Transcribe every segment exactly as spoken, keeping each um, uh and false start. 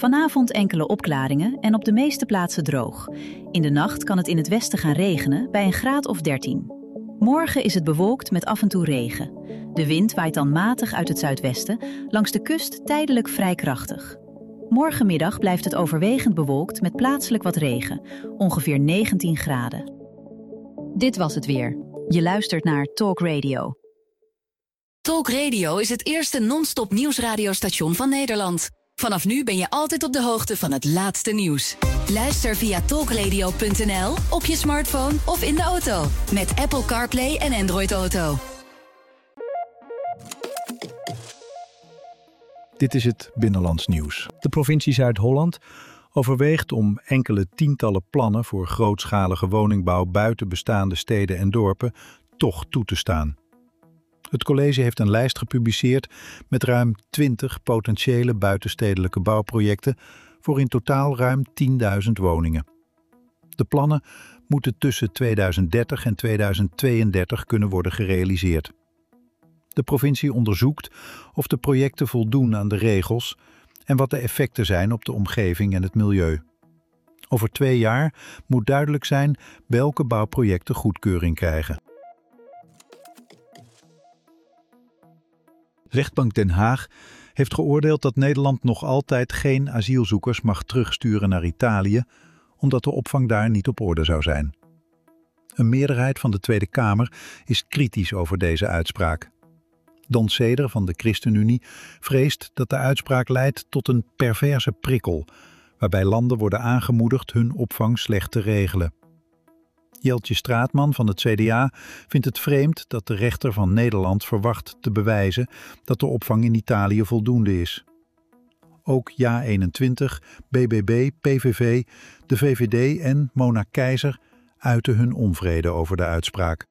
Vanavond enkele opklaringen en op de meeste plaatsen droog. In de nacht kan het in het westen gaan regenen bij een graad of dertien. Morgen is het bewolkt met af en toe regen. De wind waait dan matig uit het zuidwesten, langs de kust tijdelijk vrij krachtig. Morgenmiddag blijft het overwegend bewolkt met plaatselijk wat regen, ongeveer negentien graden. Dit was het weer. Je luistert naar Talk Radio. Talk Radio is het eerste non-stop nieuwsradiostation van Nederland. Vanaf nu ben je altijd op de hoogte van het laatste nieuws. Luister via talkradio punt n l, op je smartphone of in de auto. Met Apple CarPlay en Android Auto. Dit is het Binnenlands Nieuws. De provincie Zuid-Holland overweegt om enkele tientallen plannen voor grootschalige woningbouw buiten bestaande steden en dorpen toch toe te staan. Het college heeft een lijst gepubliceerd met ruim twintig potentiële buitenstedelijke bouwprojecten voor in totaal ruim tienduizend woningen. De plannen moeten tussen tweeduizend dertig en tweeduizend tweeëndertig kunnen worden gerealiseerd. De provincie onderzoekt of de projecten voldoen aan de regels en wat de effecten zijn op de omgeving en het milieu. Over twee jaar moet duidelijk zijn welke bouwprojecten goedkeuring krijgen. Rechtbank Den Haag heeft geoordeeld dat Nederland nog altijd geen asielzoekers mag terugsturen naar Italië, omdat de opvang daar niet op orde zou zijn. Een meerderheid van de Tweede Kamer is kritisch over deze uitspraak. Don Seder van de ChristenUnie vreest dat de uitspraak leidt tot een perverse prikkel, waarbij landen worden aangemoedigd hun opvang slecht te regelen. Jeltje Straatman van het C D A vindt het vreemd dat de rechter van Nederland verwacht te bewijzen dat de opvang in Italië voldoende is. Ook Ja eenentwintig, B B B, P V V, de V V D en Mona Keizer uiten hun onvrede over de uitspraak.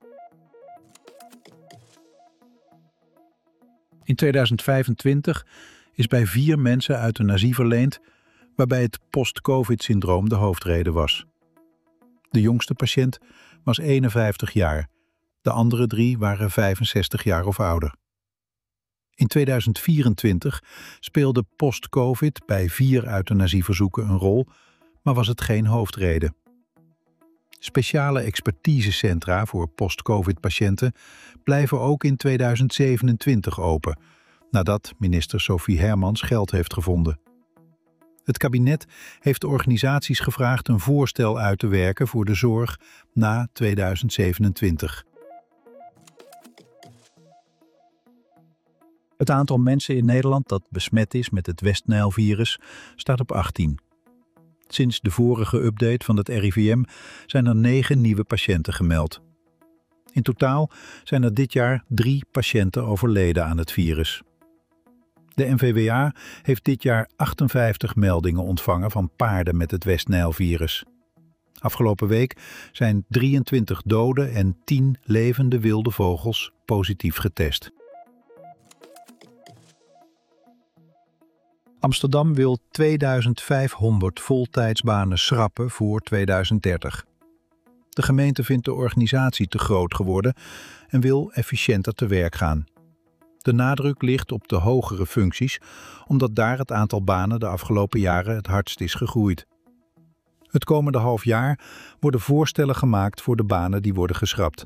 In tweeduizend vijfentwintig is bij vier mensen euthanasie verleend, waarbij het post-covid-syndroom de hoofdreden was. De jongste patiënt was eenenvijftig jaar. De andere drie waren vijfenzestig jaar of ouder. In tweeduizend vierentwintig speelde post-covid bij vier euthanasieverzoeken een rol, maar was het geen hoofdreden. Speciale expertisecentra voor post-covid-patiënten blijven ook in tweeduizend zevenentwintig open, nadat minister Sophie Hermans geld heeft gevonden. Het kabinet heeft de organisaties gevraagd een voorstel uit te werken voor de zorg na tweeduizend zevenentwintig. Het aantal mensen in Nederland dat besmet is met het West-Nijl-virus staat op achttien. Sinds de vorige update van het R I V M zijn er negen nieuwe patiënten gemeld. In totaal zijn er dit jaar drie patiënten overleden aan het virus. De N V W A heeft dit jaar achtenvijftig meldingen ontvangen van paarden met het West-Nijl-virus. Afgelopen week zijn drieëntwintig dode en tien levende wilde vogels positief getest. Amsterdam wil tweeduizend vijfhonderd voltijdsbanen schrappen voor tweeduizend dertig. De gemeente vindt de organisatie te groot geworden en wil efficiënter te werk gaan. De nadruk ligt op de hogere functies, omdat daar het aantal banen de afgelopen jaren het hardst is gegroeid. Het komende half jaar worden voorstellen gemaakt voor de banen die worden geschrapt.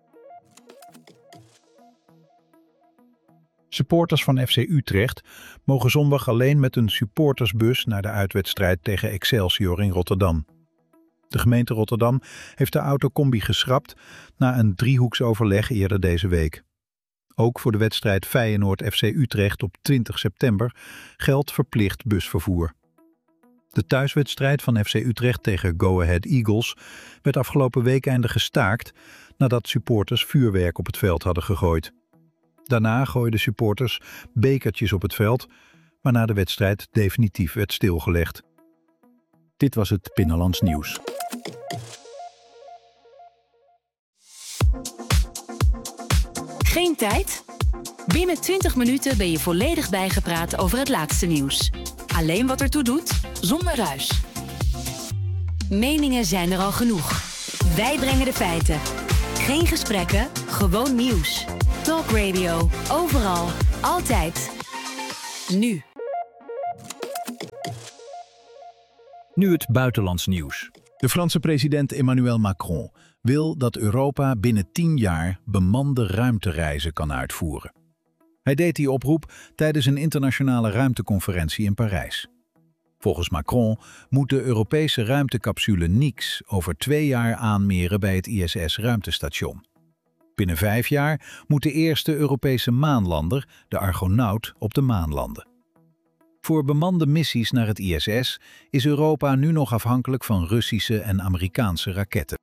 Supporters van F C Utrecht mogen zondag alleen met een supportersbus naar de uitwedstrijd tegen Excelsior in Rotterdam. De gemeente Rotterdam heeft de autocombi geschrapt na een driehoeksoverleg eerder deze week. Ook voor de wedstrijd Feyenoord F C Utrecht op twintig september geldt verplicht busvervoer. De thuiswedstrijd van F C Utrecht tegen Go Ahead Eagles werd afgelopen weekende gestaakt nadat supporters vuurwerk op het veld hadden gegooid. Daarna gooiden supporters bekertjes op het veld, waarna de wedstrijd definitief werd stilgelegd. Dit was het Binnenlands Nieuws. Geen tijd? Binnen twintig minuten ben je volledig bijgepraat over het laatste nieuws. Alleen wat ertoe doet, zonder ruis. Meningen zijn er al genoeg. Wij brengen de feiten. Geen gesprekken, gewoon nieuws. Talk Radio. Overal. Altijd. Nu. Nu het buitenlands nieuws. De Franse president Emmanuel Macron wil dat Europa binnen tien jaar bemande ruimtereizen kan uitvoeren. Hij deed die oproep tijdens een internationale ruimteconferentie in Parijs. Volgens Macron moet de Europese ruimtecapsule Nix over twee jaar aanmeren bij het I S S-ruimtestation. Binnen vijf jaar moet de eerste Europese maanlander, de Argonaut, op de maan landen. Voor bemande missies naar het I S S is Europa nu nog afhankelijk van Russische en Amerikaanse raketten.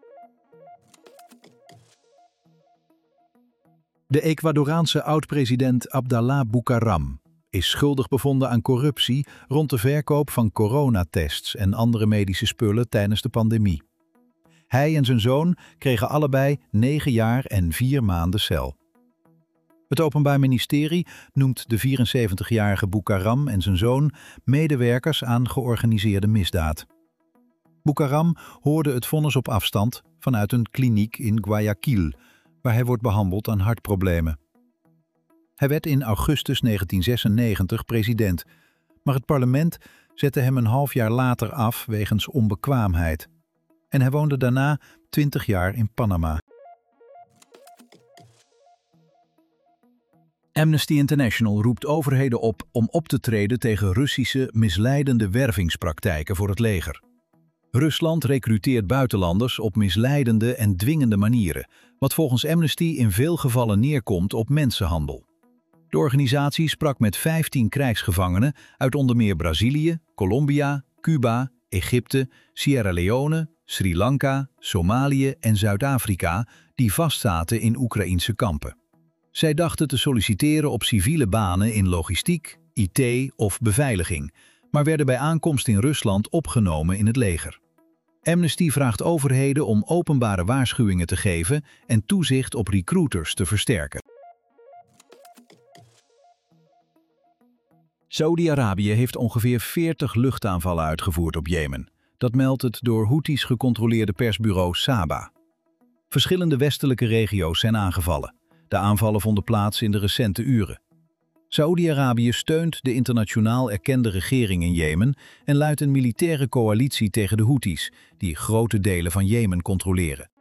De Ecuadoraanse oud-president Abdallah Bucaram is schuldig bevonden aan corruptie rond de verkoop van coronatests en andere medische spullen tijdens de pandemie. Hij en zijn zoon kregen allebei negen jaar en vier maanden cel. Het Openbaar Ministerie noemt de vierenzeventigjarige Bucaram en zijn zoon medewerkers aan georganiseerde misdaad. Bucaram hoorde het vonnis op afstand vanuit een kliniek in Guayaquil, waar hij wordt behandeld aan hartproblemen. Hij werd in augustus negentien zesennegentig president, maar het parlement zette hem een half jaar later af wegens onbekwaamheid. En hij woonde daarna twintig jaar in Panama. Amnesty International roept overheden op om op te treden tegen Russische misleidende wervingspraktijken voor het leger. Rusland recruteert buitenlanders op misleidende en dwingende manieren, wat volgens Amnesty in veel gevallen neerkomt op mensenhandel. De organisatie sprak met vijftien krijgsgevangenen uit onder meer Brazilië, Colombia, Cuba, Egypte, Sierra Leone, Sri Lanka, Somalië en Zuid-Afrika die vastzaten in Oekraïense kampen. Zij dachten te solliciteren op civiele banen in logistiek, I T of beveiliging, maar werden bij aankomst in Rusland opgenomen in het leger. Amnesty vraagt overheden om openbare waarschuwingen te geven en toezicht op recruiters te versterken. Saudi-Arabië heeft ongeveer veertig luchtaanvallen uitgevoerd op Jemen. Dat meldt het door Houthis gecontroleerde persbureau Saba. Verschillende westelijke regio's zijn aangevallen. De aanvallen vonden plaats in de recente uren. Saoedi-Arabië steunt de internationaal erkende regering in Jemen en luidt een militaire coalitie tegen de Houthis, die grote delen van Jemen controleren.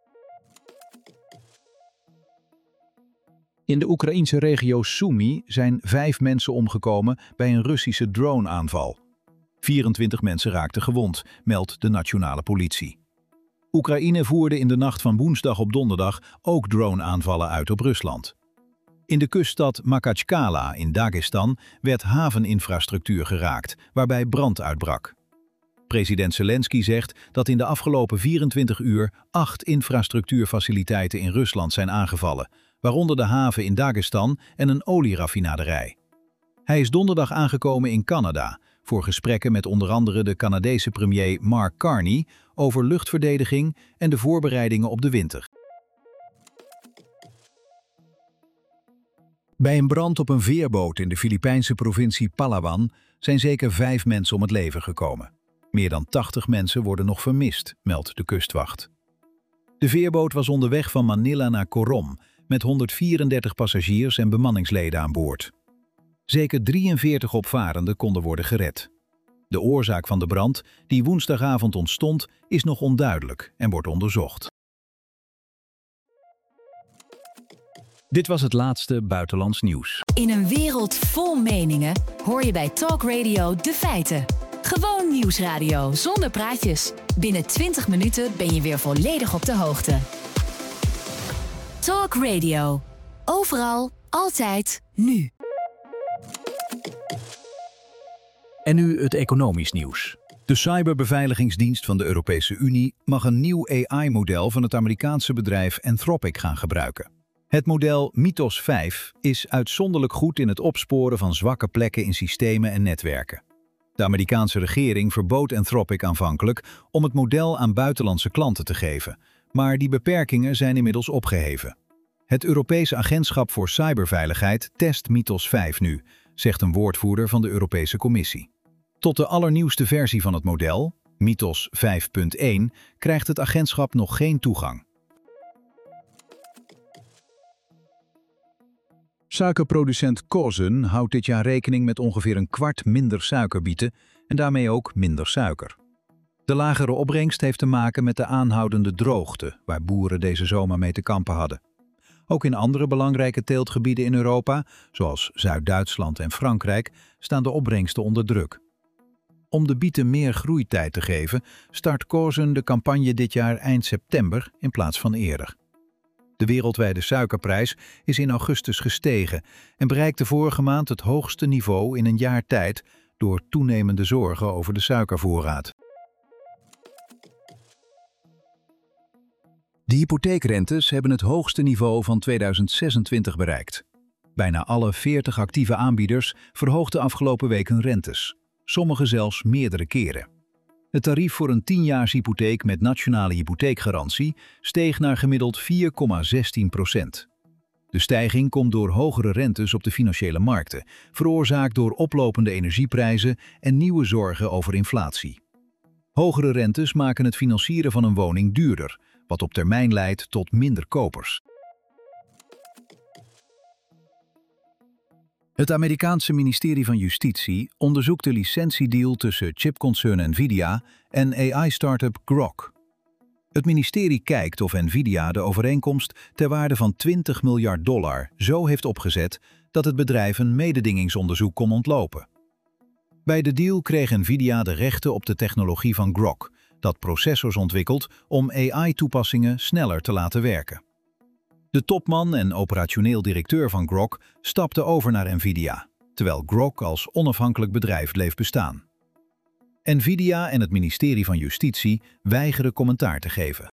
In de Oekraïense regio Sumy zijn vijf mensen omgekomen bij een Russische droneaanval. vierentwintig mensen raakten gewond, meldt de nationale politie. Oekraïne voerde in de nacht van woensdag op donderdag ook droneaanvallen uit op Rusland. In de kuststad Makhachkala in Dagestan werd haveninfrastructuur geraakt, waarbij brand uitbrak. President Zelensky zegt dat in de afgelopen vierentwintig uur acht infrastructuurfaciliteiten in Rusland zijn aangevallen, waaronder de haven in Dagestan en een olieraffinaderij. Hij is donderdag aangekomen in Canada voor gesprekken met onder andere de Canadese premier Mark Carney over luchtverdediging en de voorbereidingen op de winter. Bij een brand op een veerboot in de Filipijnse provincie Palawan zijn zeker vijf mensen om het leven gekomen. Meer dan tachtig mensen worden nog vermist, meldt de kustwacht. De veerboot was onderweg van Manila naar Corom met honderdvierendertig passagiers en bemanningsleden aan boord. Zeker drieënveertig opvarenden konden worden gered. De oorzaak van de brand, die woensdagavond ontstond, is nog onduidelijk en wordt onderzocht. Dit was het laatste buitenlands nieuws. In een wereld vol meningen hoor je bij Talk Radio de feiten. Gewoon nieuwsradio zonder praatjes. Binnen twintig minuten ben je weer volledig op de hoogte. Talk Radio. Overal, altijd, nu. En nu het economisch nieuws. De cyberbeveiligingsdienst van de Europese Unie mag een nieuw A I-model van het Amerikaanse bedrijf Anthropic gaan gebruiken. Het model Mythos vijf is uitzonderlijk goed in het opsporen van zwakke plekken in systemen en netwerken. De Amerikaanse regering verbood Anthropic aanvankelijk om het model aan buitenlandse klanten te geven, maar die beperkingen zijn inmiddels opgeheven. Het Europese Agentschap voor Cyberveiligheid test Mythos vijf nu, zegt een woordvoerder van de Europese Commissie. Tot de allernieuwste versie van het model, Mythos vijf punt één, krijgt het agentschap nog geen toegang. Suikerproducent Kozen houdt dit jaar rekening met ongeveer een kwart minder suikerbieten en daarmee ook minder suiker. De lagere opbrengst heeft te maken met de aanhoudende droogte, waar boeren deze zomer mee te kampen hadden. Ook in andere belangrijke teeltgebieden in Europa, zoals Zuid-Duitsland en Frankrijk, staan de opbrengsten onder druk. Om de bieten meer groeitijd te geven, start Cozen de campagne dit jaar eind september in plaats van eerder. De wereldwijde suikerprijs is in augustus gestegen en bereikte vorige maand het hoogste niveau in een jaar tijd door toenemende zorgen over de suikervoorraad. De hypotheekrentes hebben het hoogste niveau van tweeduizend zesentwintig bereikt. Bijna alle veertig actieve aanbieders verhoogden afgelopen week hun rentes, sommige zelfs meerdere keren. Het tarief voor een tienjaars hypotheek met nationale hypotheekgarantie steeg naar gemiddeld vier komma zestien procent. De stijging komt door hogere rentes op de financiële markten, veroorzaakt door oplopende energieprijzen en nieuwe zorgen over inflatie. Hogere rentes maken het financieren van een woning duurder, wat op termijn leidt tot minder kopers. Het Amerikaanse ministerie van Justitie onderzoekt de licentiedeal tussen chipconcern Nvidia en A I-startup Grok. Het ministerie kijkt of Nvidia de overeenkomst ter waarde van twintig miljard dollar zo heeft opgezet dat het bedrijf een mededingingsonderzoek kon ontlopen. Bij de deal kreeg Nvidia de rechten op de technologie van Grok, dat processors ontwikkelt om A I-toepassingen sneller te laten werken. De topman en operationeel directeur van Grok stapte over naar Nvidia, terwijl Grok als onafhankelijk bedrijf bleef bestaan. Nvidia en het ministerie van Justitie weigeren commentaar te geven.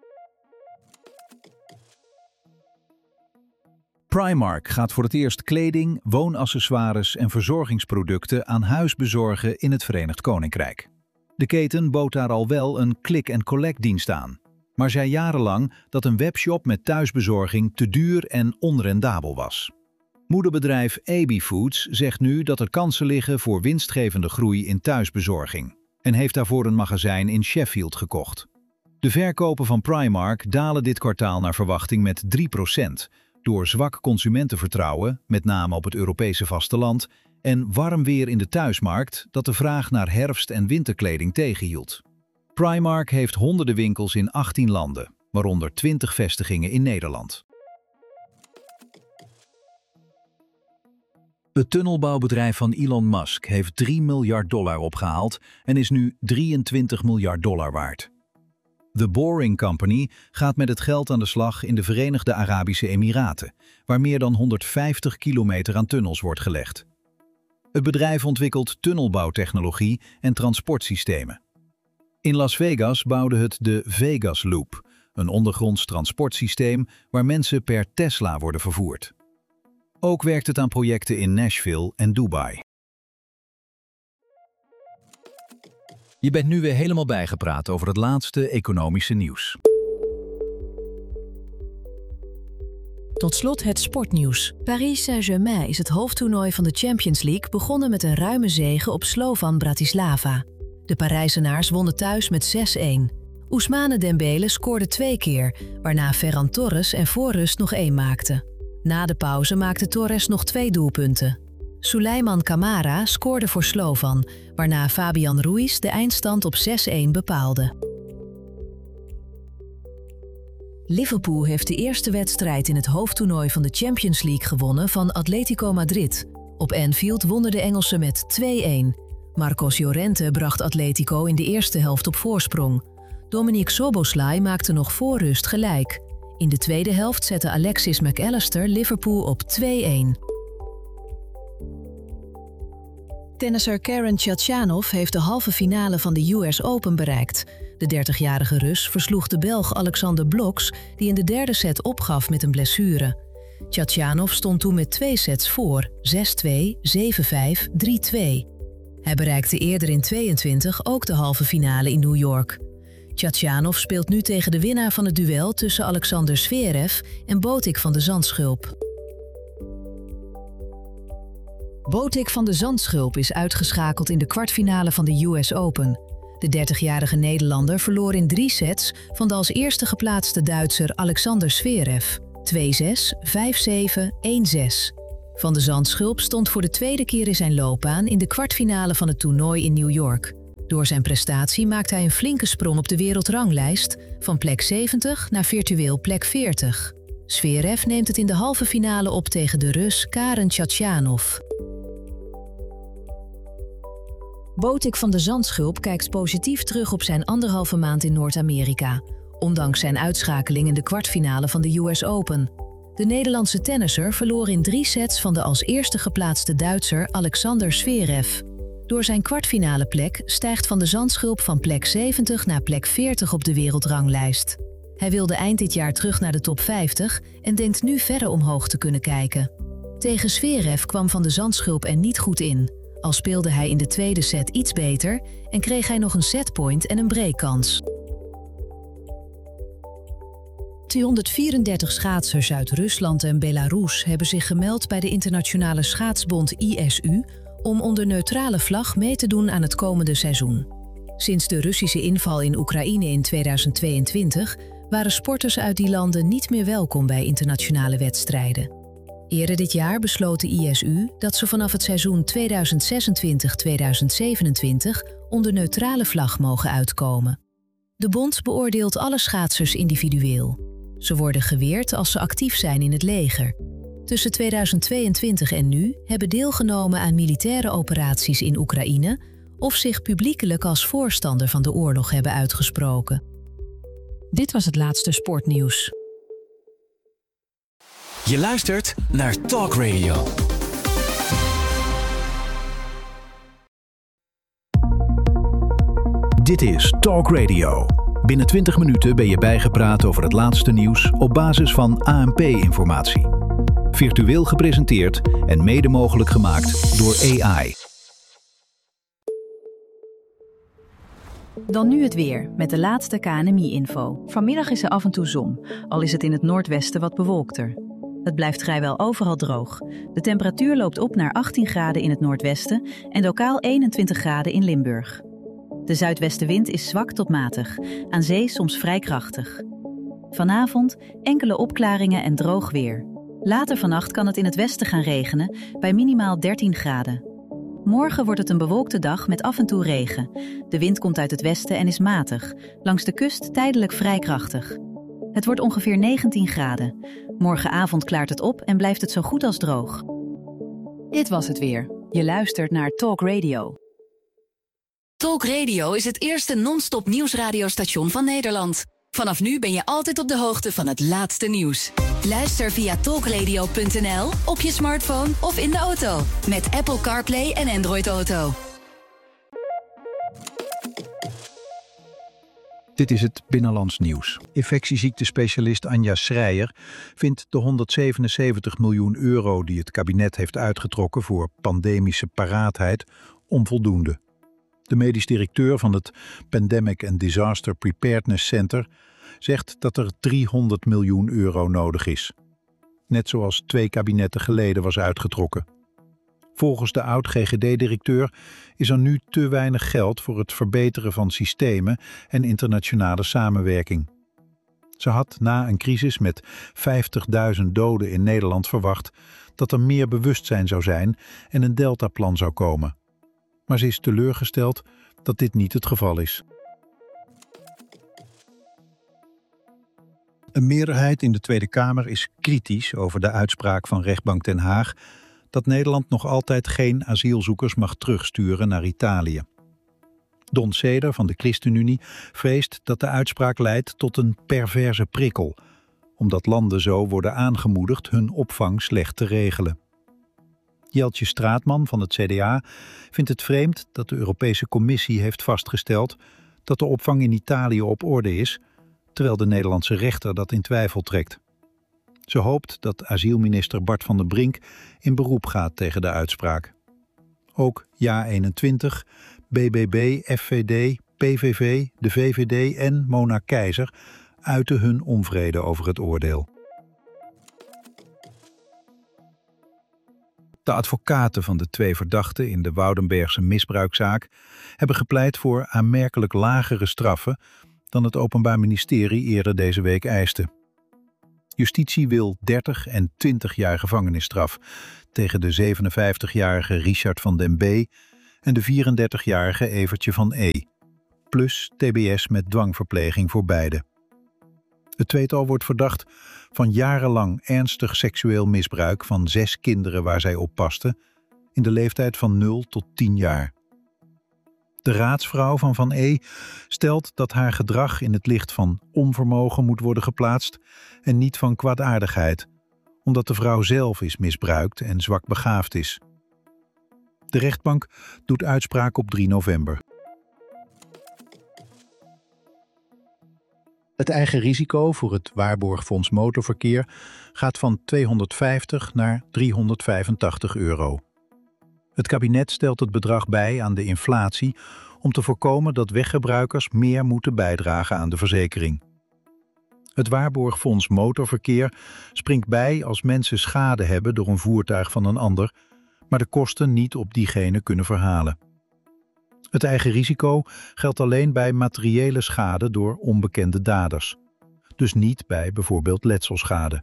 Primark gaat voor het eerst kleding, woonaccessoires en verzorgingsproducten aan huis bezorgen in het Verenigd Koninkrijk. De keten bood daar al wel een click-and-collect dienst aan, maar zei jarenlang dat een webshop met thuisbezorging te duur en onrendabel was. Moederbedrijf A B Foods zegt nu dat er kansen liggen voor winstgevende groei in thuisbezorging en heeft daarvoor een magazijn in Sheffield gekocht. De verkopen van Primark dalen dit kwartaal naar verwachting met drie procent door zwak consumentenvertrouwen, met name op het Europese vasteland, en warm weer in de thuismarkt dat de vraag naar herfst- en winterkleding tegenhield. Primark heeft honderden winkels in achttien landen, waaronder twintig vestigingen in Nederland. Het tunnelbouwbedrijf van Elon Musk heeft drie miljard dollar opgehaald en is nu drieëntwintig miljard dollar waard. The Boring Company gaat met het geld aan de slag in de Verenigde Arabische Emiraten, waar meer dan honderdvijftig kilometer aan tunnels wordt gelegd. Het bedrijf ontwikkelt tunnelbouwtechnologie en transportsystemen. In Las Vegas bouwde het de Vegas Loop, een ondergronds transportsysteem waar mensen per Tesla worden vervoerd. Ook werkt het aan projecten in Nashville en Dubai. Je bent nu weer helemaal bijgepraat over het laatste economische nieuws. Tot slot het sportnieuws. Paris Saint-Germain is het hoofdtoernooi van de Champions League begonnen met een ruime zege op Slovan Bratislava. De Parijzenaars wonnen thuis met zes-een. Ousmane Dembele scoorde twee keer, waarna Ferran Torres en voor rust nog één maakte. Na de pauze maakte Torres nog twee doelpunten. Souleymane Camara scoorde voor Slovan, waarna Fabian Ruiz de eindstand op zes-een bepaalde. Liverpool heeft de eerste wedstrijd in het hoofdtoernooi van de Champions League gewonnen van Atletico Madrid. Op Anfield wonnen de Engelsen met twee-een. Marcos Llorente bracht Atletico in de eerste helft op voorsprong. Dominic Szoboszlai maakte nog voor rust gelijk. In de tweede helft zette Alexis McAllister Liverpool op twee-een. Tennisser Karen Khachanov heeft de halve finale van de U S Open bereikt. De dertigjarige Rus versloeg de Belg Alexander Bloks, die in de derde set opgaf met een blessure. Khachanov stond toen met twee sets voor, zes-twee, zeven-vijf, drie-twee. Hij bereikte eerder in tweeëntwintig ook de halve finale in New York. Khachanov speelt nu tegen de winnaar van het duel tussen Alexander Zverev en Botic van de Zandschulp. Botic van de Zandschulp is uitgeschakeld in de kwartfinale van de U S Open. De dertigjarige Nederlander verloor in drie sets van de als eerste geplaatste Duitser Alexander Zverev. twee-zes, vijf-zeven, één-zes. Van de Zandschulp stond voor de tweede keer in zijn loopbaan in de kwartfinale van het toernooi in New York. Door zijn prestatie maakt hij een flinke sprong op de wereldranglijst, van plek zeventig naar virtueel plek veertig. Zverev neemt het in de halve finale op tegen de Rus Karen Khachanov. Botik van de Zandschulp kijkt positief terug op zijn anderhalve maand in Noord-Amerika, ondanks zijn uitschakeling in de kwartfinale van de U S Open. De Nederlandse tennisser verloor in drie sets van de als eerste geplaatste Duitser Alexander Zverev. Door zijn kwartfinale plek stijgt Van de Zandschulp van plek zeventig naar plek veertig op de wereldranglijst. Hij wilde eind dit jaar terug naar de top vijftig en denkt nu verder omhoog te kunnen kijken. Tegen Zverev kwam Van de Zandschulp er niet goed in, al speelde hij in de tweede set iets beter en kreeg hij nog een setpoint en een breakkans. tweehonderdvierendertig schaatsers uit Rusland en Belarus hebben zich gemeld bij de internationale schaatsbond I S U om onder neutrale vlag mee te doen aan het komende seizoen. Sinds de Russische inval in Oekraïne in tweeduizend tweeëntwintig waren sporters uit die landen niet meer welkom bij internationale wedstrijden. Eerder dit jaar besloot de I S U dat ze vanaf het seizoen tweeduizend zesentwintig tweeduizend zevenentwintig onder neutrale vlag mogen uitkomen. De bond beoordeelt alle schaatsers individueel. Ze worden geweerd als ze actief zijn in het leger. Tussen tweeduizend tweeëntwintig en nu hebben deelgenomen aan militaire operaties in Oekraïne of zich publiekelijk als voorstander van de oorlog hebben uitgesproken. Dit was het laatste sportnieuws. Je luistert naar Talk Radio. Dit is Talk Radio. Binnen twintig minuten ben je bijgepraat over het laatste nieuws op basis van A N P-informatie. Virtueel gepresenteerd en mede mogelijk gemaakt door A I. Dan nu het weer, met de laatste K N M I-info. Vanmiddag is er af en toe zon, al is het in het noordwesten wat bewolkter. Het blijft vrijwel overal droog. De temperatuur loopt op naar achttien graden in het noordwesten en lokaal eenentwintig graden in Limburg. De zuidwestenwind is zwak tot matig, aan zee soms vrij krachtig. Vanavond enkele opklaringen en droog weer. Later vannacht kan het in het westen gaan regenen, bij minimaal dertien graden. Morgen wordt het een bewolkte dag met af en toe regen. De wind komt uit het westen en is matig, langs de kust tijdelijk vrij krachtig. Het wordt ongeveer negentien graden. Morgenavond klaart het op en blijft het zo goed als droog. Dit was het weer. Je luistert naar Talk Radio. Talk Radio is het eerste non-stop nieuwsradiostation van Nederland. Vanaf nu ben je altijd op de hoogte van het laatste nieuws. Luister via talkradio punt n l, op je smartphone of in de auto. Met Apple CarPlay en Android Auto. Dit is het Binnenlands Nieuws. Infectieziektespecialist Anja Schreier vindt de honderdzevenenzeventig miljoen euro die het kabinet heeft uitgetrokken voor pandemische paraatheid onvoldoende. De medisch directeur van het Pandemic and Disaster Preparedness Center zegt dat er driehonderd miljoen euro nodig is. Net zoals twee kabinetten geleden was uitgetrokken. Volgens de oud-G G D-directeur is er nu te weinig geld voor het verbeteren van systemen en internationale samenwerking. Ze had na een crisis met vijftigduizend doden in Nederland verwacht dat er meer bewustzijn zou zijn en een deltaplan zou komen. Maar ze is teleurgesteld dat dit niet het geval is. Een meerderheid in de Tweede Kamer is kritisch over de uitspraak van rechtbank Den Haag dat Nederland nog altijd geen asielzoekers mag terugsturen naar Italië. Don Seder van de ChristenUnie vreest dat de uitspraak leidt tot een perverse prikkel, omdat landen zo worden aangemoedigd hun opvang slecht te regelen. Jeltje Straatman van het C D A vindt het vreemd dat de Europese Commissie heeft vastgesteld dat de opvang in Italië op orde is, terwijl de Nederlandse rechter dat in twijfel trekt. Ze hoopt dat asielminister Bart van den Brink in beroep gaat tegen de uitspraak. Ook Ja eenentwintig, B B B, F V D, P V V, de V V D en Mona Keizer uiten hun onvrede over het oordeel. De advocaten van de twee verdachten in de Woudenbergse misbruikzaak hebben gepleit voor aanmerkelijk lagere straffen dan het Openbaar Ministerie eerder deze week eiste. Justitie wil dertig en twintig jaar gevangenisstraf tegen de zevenenvijftigjarige Richard van den B. en de vierendertigjarige Evertje van E. Plus T B S met dwangverpleging voor beide. Het tweetal wordt verdacht van jarenlang ernstig seksueel misbruik van zes kinderen waar zij op pasten, in de leeftijd van nul tot tien jaar. De raadsvrouw van Van E. stelt dat haar gedrag in het licht van onvermogen moet worden geplaatst en niet van kwaadaardigheid, omdat de vrouw zelf is misbruikt en zwak begaafd is. De rechtbank doet uitspraak op drie november. Het eigen risico voor het Waarborgfonds Motorverkeer gaat van tweehonderdvijftig naar driehonderdvijfentachtig euro. Het kabinet stelt het bedrag bij aan de inflatie om te voorkomen dat weggebruikers meer moeten bijdragen aan de verzekering. Het Waarborgfonds Motorverkeer springt bij als mensen schade hebben door een voertuig van een ander, maar de kosten niet op diegene kunnen verhalen. Het eigen risico geldt alleen bij materiële schade door onbekende daders, dus niet bij bijvoorbeeld letselschade.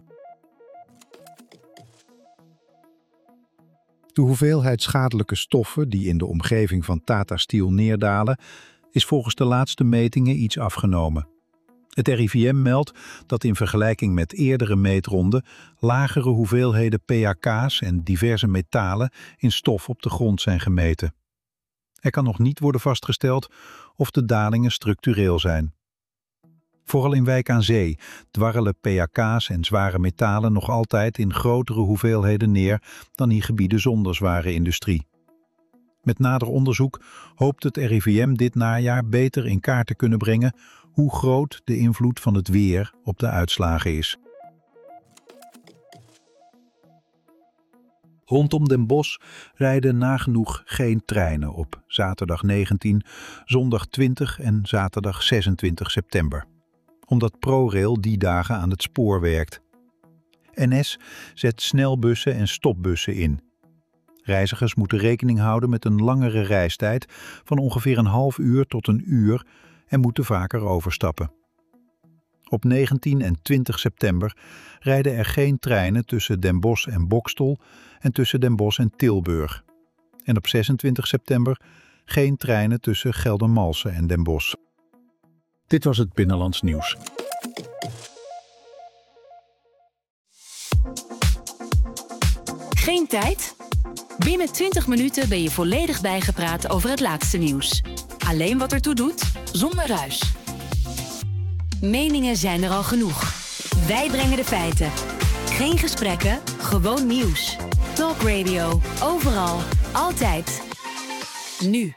De hoeveelheid schadelijke stoffen die in de omgeving van Tata Steel neerdalen, is volgens de laatste metingen iets afgenomen. Het R I V M meldt dat in vergelijking met eerdere meetronden lagere hoeveelheden P A K's en diverse metalen in stof op de grond zijn gemeten. Er kan nog niet worden vastgesteld of de dalingen structureel zijn. Vooral in Wijk aan Zee dwarrelen P A K's en zware metalen nog altijd in grotere hoeveelheden neer dan in gebieden zonder zware industrie. Met nader onderzoek hoopt het R I V M dit najaar beter in kaart te kunnen brengen hoe groot de invloed van het weer op de uitslagen is. Rondom Den Bosch rijden nagenoeg geen treinen op zaterdag negentien, zondag twintig en zaterdag zesentwintig september. Omdat ProRail die dagen aan het spoor werkt. N S zet snelbussen en stopbussen in. Reizigers moeten rekening houden met een langere reistijd van ongeveer een half uur tot een uur en moeten vaker overstappen. Op negentien en twintig september rijden er geen treinen tussen Den Bosch en Boxtel en tussen Den Bosch en Tilburg. En op zesentwintig september geen treinen tussen Geldermalsen en Den Bosch. Dit was het Binnenlands Nieuws. Geen tijd? Binnen twintig minuten ben je volledig bijgepraat over het laatste nieuws. Alleen wat ertoe doet, zonder ruis. Meningen zijn er al genoeg. Wij brengen de feiten. Geen gesprekken, gewoon nieuws. Talk Radio, overal, altijd. Nu.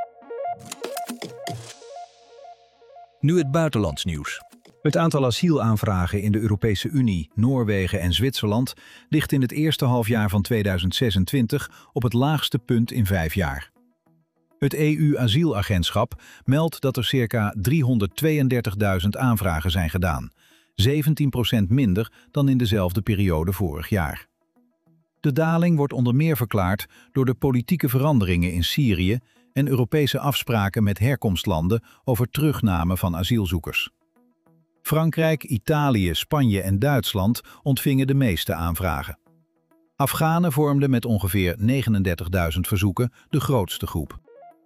Nu het buitenlands nieuws. Het aantal asielaanvragen in de Europese Unie, Noorwegen en Zwitserland ligt in het eerste halfjaar van tweeduizend zesentwintig op het laagste punt in vijf jaar. Het E U-asielagentschap meldt dat er circa driehonderdtweeëndertigduizend aanvragen zijn gedaan, zeventien procent minder dan in dezelfde periode vorig jaar. De daling wordt onder meer verklaard door de politieke veranderingen in Syrië en Europese afspraken met herkomstlanden over terugname van asielzoekers. Frankrijk, Italië, Spanje en Duitsland ontvingen de meeste aanvragen. Afghanen vormden met ongeveer negenendertigduizend verzoeken de grootste groep.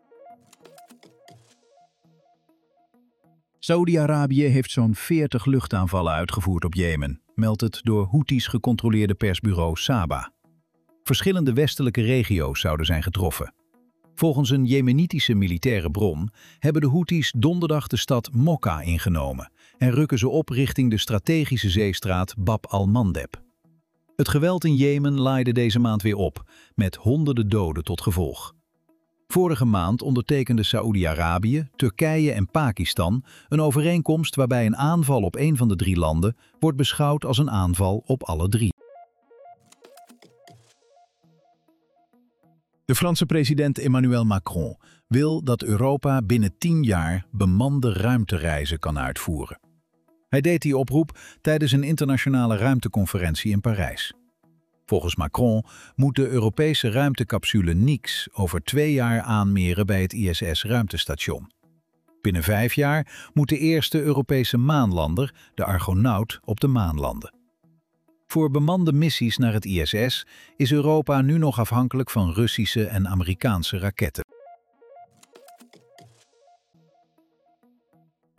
Saoedi-Arabië heeft zo'n veertig luchtaanvallen uitgevoerd op Jemen, meldt het door Houthis gecontroleerde persbureau Saba. Verschillende westelijke regio's zouden zijn getroffen. Volgens een jemenitische militaire bron hebben de Houthis donderdag de stad Mokka ingenomen en rukken ze op richting de strategische zeestraat Bab al-Mandeb. Het geweld in Jemen laaide deze maand weer op, met honderden doden tot gevolg. Vorige maand ondertekenden Saoedi-Arabië, Turkije en Pakistan een overeenkomst waarbij een aanval op een van de drie landen wordt beschouwd als een aanval op alle drie. De Franse president Emmanuel Macron wil dat Europa binnen tien jaar bemande ruimtereizen kan uitvoeren. Hij deed die oproep tijdens een internationale ruimteconferentie in Parijs. Volgens Macron moet de Europese ruimtecapsule Nix over twee jaar aanmeren bij het I S S-ruimtestation. Binnen vijf jaar moet de eerste Europese maanlander, de Argonaut, op de maan landen. Voor bemande missies naar het I S S is Europa nu nog afhankelijk van Russische en Amerikaanse raketten.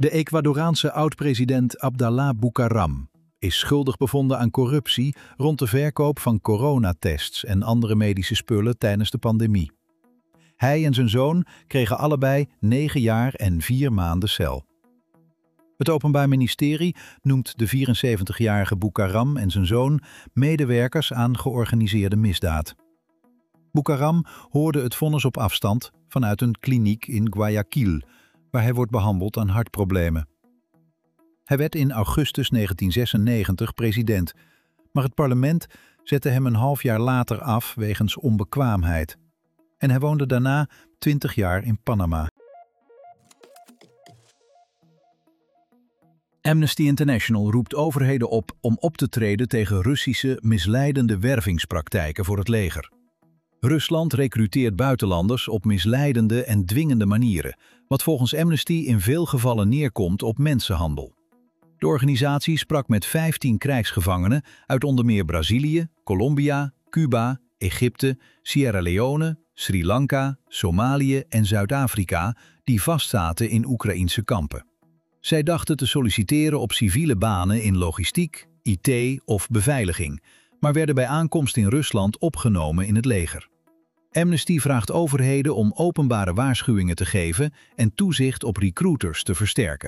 De Ecuadoraanse oud-president Abdallah Bucaram is schuldig bevonden aan corruptie rond de verkoop van coronatests en andere medische spullen tijdens de pandemie. Hij en zijn zoon kregen allebei negen jaar en vier maanden cel. Het Openbaar Ministerie noemt de vierenzeventigjarige Bucaram en zijn zoon medewerkers aan georganiseerde misdaad. Bucaram hoorde het vonnis op afstand vanuit een kliniek in Guayaquil, waar hij wordt behandeld aan hartproblemen. Hij werd in augustus negentien zesennegentig president, maar het parlement zette hem een half jaar later af wegens onbekwaamheid. En hij woonde daarna twintig jaar in Panama. Amnesty International roept overheden op om op te treden tegen Russische misleidende wervingspraktijken voor het leger. Rusland recruteert buitenlanders op misleidende en dwingende manieren, wat volgens Amnesty in veel gevallen neerkomt op mensenhandel. De organisatie sprak met vijftien krijgsgevangenen uit onder meer Brazilië, Colombia, Cuba, Egypte, Sierra Leone, Sri Lanka, Somalië en Zuid-Afrika die vastzaten in Oekraïense kampen. Zij dachten te solliciteren op civiele banen in logistiek, I T of beveiliging, maar werden bij aankomst in Rusland opgenomen in het leger. Amnesty vraagt overheden om openbare waarschuwingen te geven en toezicht op recruiters te versterken.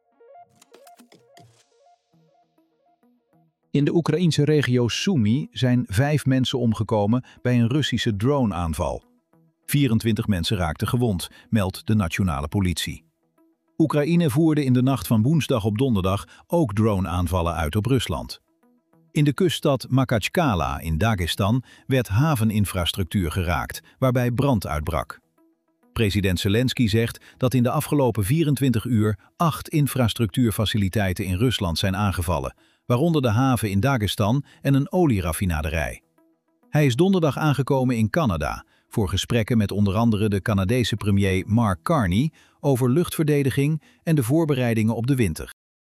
In de Oekraïense regio Sumy zijn vijf mensen omgekomen bij een Russische droneaanval. vierentwintig mensen raakten gewond, meldt de nationale politie. Oekraïne voerde in de nacht van woensdag op donderdag ook droneaanvallen uit op Rusland. In de kuststad Makhatchkala in Dagestan werd haveninfrastructuur geraakt, waarbij brand uitbrak. President Zelensky zegt dat in de afgelopen vierentwintig uur acht infrastructuurfaciliteiten in Rusland zijn aangevallen, waaronder de haven in Dagestan en een olieraffinaderij. Hij is donderdag aangekomen in Canada voor gesprekken met onder andere de Canadese premier Mark Carney over luchtverdediging en de voorbereidingen op de winter.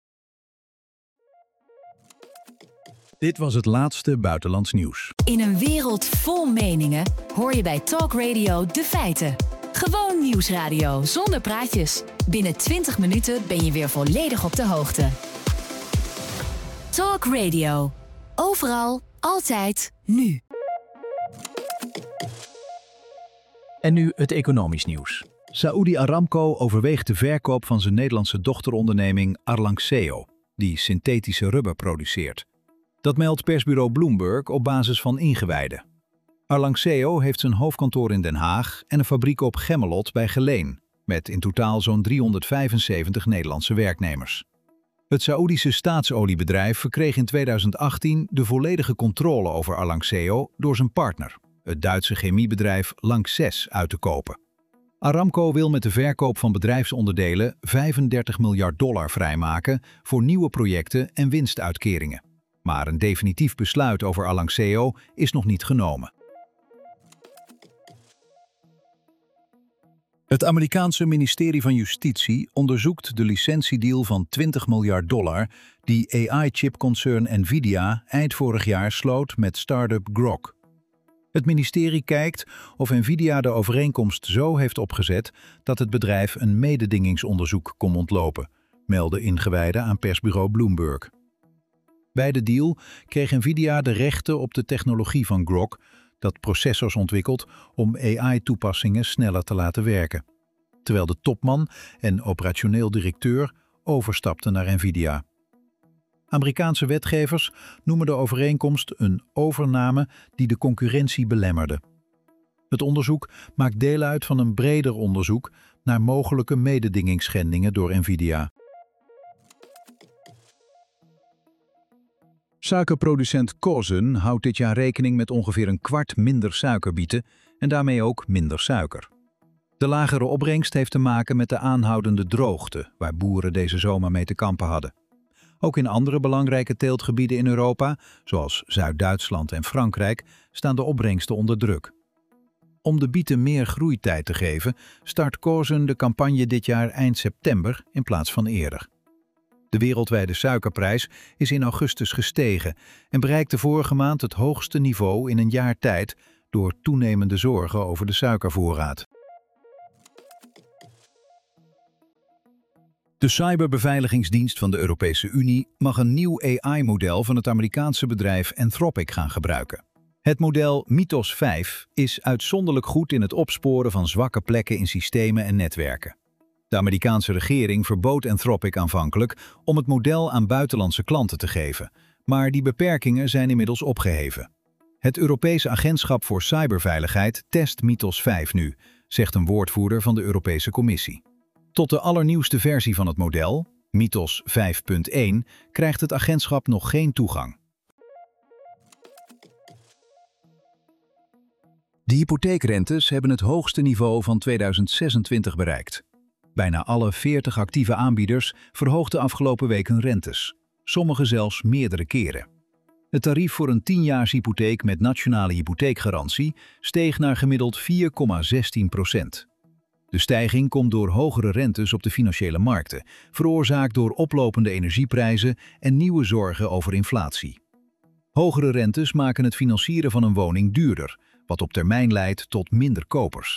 Dit was het laatste buitenlands nieuws. In een wereld vol meningen hoor je bij Talk Radio de feiten. Gewoon nieuwsradio zonder praatjes. Binnen twintig minuten ben je weer volledig op de hoogte. Talk Radio. Overal, altijd, nu. En nu het economisch nieuws. Saudi Aramco overweegt de verkoop van zijn Nederlandse dochteronderneming Arlanxeo, die synthetische rubber produceert. Dat meldt persbureau Bloomberg op basis van ingewijden. Arlanxeo heeft zijn hoofdkantoor in Den Haag en een fabriek op Gemmelot bij Geleen, met in totaal zo'n driehonderdvijfenzeventig Nederlandse werknemers. Het Saoedische staatsoliebedrijf verkreeg in tweeduizend achttien de volledige controle over Arlanxeo door zijn partner, het Duitse chemiebedrijf Lanxess, uit te kopen. Aramco wil met de verkoop van bedrijfsonderdelen vijfendertig miljard dollar vrijmaken voor nieuwe projecten en winstuitkeringen. Maar een definitief besluit over Arlanxeo is nog niet genomen. Het Amerikaanse ministerie van Justitie onderzoekt de licentiedeal van twintig miljard dollar die A I-chipconcern Nvidia eind vorig jaar sloot met start-up Grok. Het ministerie kijkt of Nvidia de overeenkomst zo heeft opgezet dat het bedrijf een mededingingsonderzoek kon ontlopen, melden ingewijden aan persbureau Bloomberg. Bij de deal kreeg Nvidia de rechten op de technologie van Grok, dat processors ontwikkelt om A I-toepassingen sneller te laten werken, terwijl de topman en operationeel directeur overstapten naar Nvidia. Amerikaanse wetgevers noemen de overeenkomst een overname die de concurrentie belemmerde. Het onderzoek maakt deel uit van een breder onderzoek naar mogelijke mededingingsschendingen door Nvidia. Suikerproducent Kozen houdt dit jaar rekening met ongeveer een kwart minder suikerbieten en daarmee ook minder suiker. De lagere opbrengst heeft te maken met de aanhoudende droogte, waar boeren deze zomer mee te kampen hadden. Ook in andere belangrijke teeltgebieden in Europa, zoals Zuid-Duitsland en Frankrijk, staan de opbrengsten onder druk. Om de bieten meer groeitijd te geven, start Kozen de campagne dit jaar eind september in plaats van eerder. De wereldwijde suikerprijs is in augustus gestegen en bereikte vorige maand het hoogste niveau in een jaar tijd door toenemende zorgen over de suikervoorraad. De cyberbeveiligingsdienst van de Europese Unie mag een nieuw A I-model van het Amerikaanse bedrijf Anthropic gaan gebruiken. Het model Mythos vijf is uitzonderlijk goed in het opsporen van zwakke plekken in systemen en netwerken. De Amerikaanse regering verbood Anthropic aanvankelijk om het model aan buitenlandse klanten te geven, maar die beperkingen zijn inmiddels opgeheven. Het Europese Agentschap voor Cyberveiligheid test Mythos vijf nu, zegt een woordvoerder van de Europese Commissie. Tot de allernieuwste versie van het model, Mythos vijf punt één, krijgt het agentschap nog geen toegang. De hypotheekrentes hebben het hoogste niveau van tweeduizend zesentwintig bereikt. Bijna alle veertig actieve aanbieders verhoogden afgelopen week hun rentes, sommige zelfs meerdere keren. Het tarief voor een tienjaars hypotheek met nationale hypotheekgarantie steeg naar gemiddeld vier komma zestien procent. De stijging komt door hogere rentes op de financiële markten, veroorzaakt door oplopende energieprijzen en nieuwe zorgen over inflatie. Hogere rentes maken het financieren van een woning duurder, wat op termijn leidt tot minder kopers.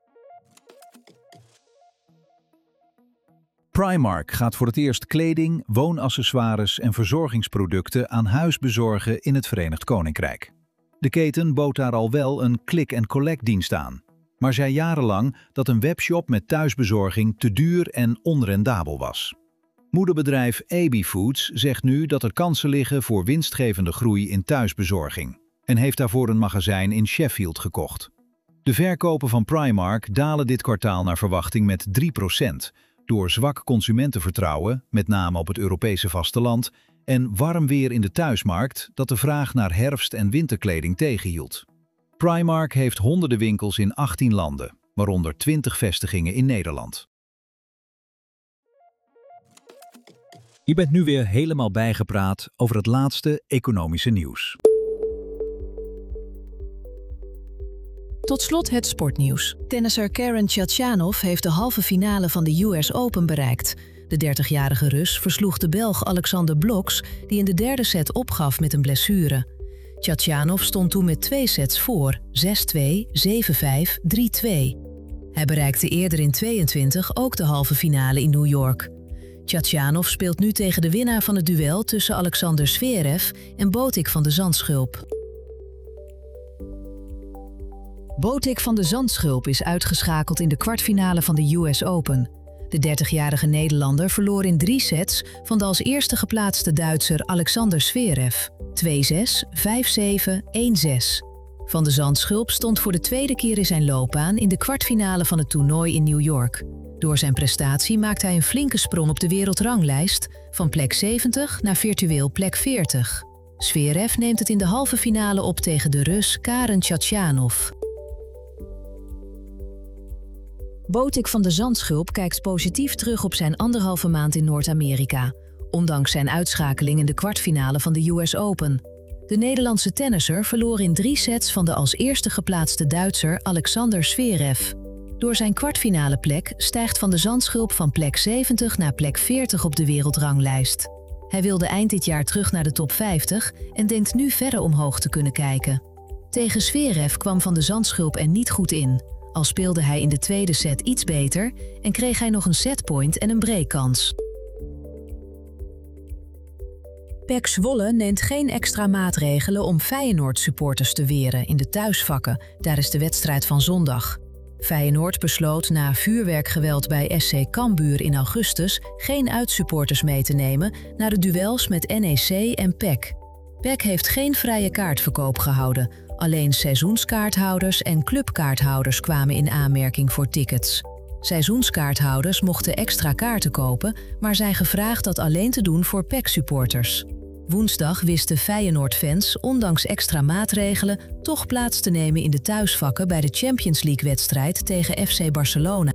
Primark gaat voor het eerst kleding, woonaccessoires en verzorgingsproducten aan huis bezorgen in het Verenigd Koninkrijk. De keten bood daar al wel een click-and-collect dienst aan, maar zei jarenlang dat een webshop met thuisbezorging te duur en onrendabel was. Moederbedrijf A B Foods zegt nu dat er kansen liggen voor winstgevende groei in thuisbezorging en heeft daarvoor een magazijn in Sheffield gekocht. De verkopen van Primark dalen dit kwartaal naar verwachting met drie procent, door zwak consumentenvertrouwen, met name op het Europese vasteland, en warm weer in de thuismarkt dat de vraag naar herfst- en winterkleding tegenhield. Primark heeft honderden winkels in achttien landen, waaronder twintig vestigingen in Nederland. Je bent nu weer helemaal bijgepraat over het laatste economische nieuws. Tot slot het sportnieuws. Tennisser Karen Khachanov heeft de halve finale van de U S Open bereikt. De dertigjarige Rus versloeg de Belg Alexander Blocks, die in de derde set opgaf met een blessure. Khachanov stond toen met twee sets voor, zes twee, zeven vijf, drie twee. Hij bereikte eerder in tweeëntwintig ook de halve finale in New York. Khachanov speelt nu tegen de winnaar van het duel tussen Alexander Zverev en Botic van de Zandschulp. Botic van de Zandschulp is uitgeschakeld in de kwartfinale van de U S Open. De dertigjarige Nederlander verloor in drie sets van de als eerste geplaatste Duitser Alexander Zverev. twee zes, vijf zeven, een zes. Van de Zandschulp stond voor de tweede keer in zijn loopbaan in de kwartfinale van het toernooi in New York. Door zijn prestatie maakt hij een flinke sprong op de wereldranglijst, van plek zeventig naar virtueel plek veertig. Zverev neemt het in de halve finale op tegen de Rus Karen Khachanov. Botic van de Zandschulp kijkt positief terug op zijn anderhalve maand in Noord-Amerika, ondanks zijn uitschakeling in de kwartfinale van de U S Open. De Nederlandse tennisser verloor in drie sets van de als eerste geplaatste Duitser Alexander Zverev. Door zijn kwartfinale plek stijgt Van de Zandschulp van plek zeventig naar plek veertig op de wereldranglijst. Hij wilde eind dit jaar terug naar de top vijftig en denkt nu verder omhoog te kunnen kijken. Tegen Zverev kwam Van de Zandschulp er niet goed in. Al speelde hij in de tweede set iets beter en kreeg hij nog een setpoint en een breakkans. P E C Zwolle neemt geen extra maatregelen om Feyenoord-supporters te weren in de thuisvakken. Daar is de wedstrijd van zondag. Feyenoord besloot na vuurwerkgeweld bij S C Cambuur in augustus geen uitsupporters mee te nemen naar de duels met N E C en P E C. P E C heeft geen vrije kaartverkoop gehouden. Alleen seizoenskaarthouders en clubkaarthouders kwamen in aanmerking voor tickets. Seizoenskaarthouders mochten extra kaarten kopen, maar zijn gevraagd dat alleen te doen voor P E C-supporters. Woensdag wisten Feyenoord-fans, ondanks extra maatregelen, toch plaats te nemen in de thuisvakken bij de Champions League-wedstrijd tegen F C Barcelona.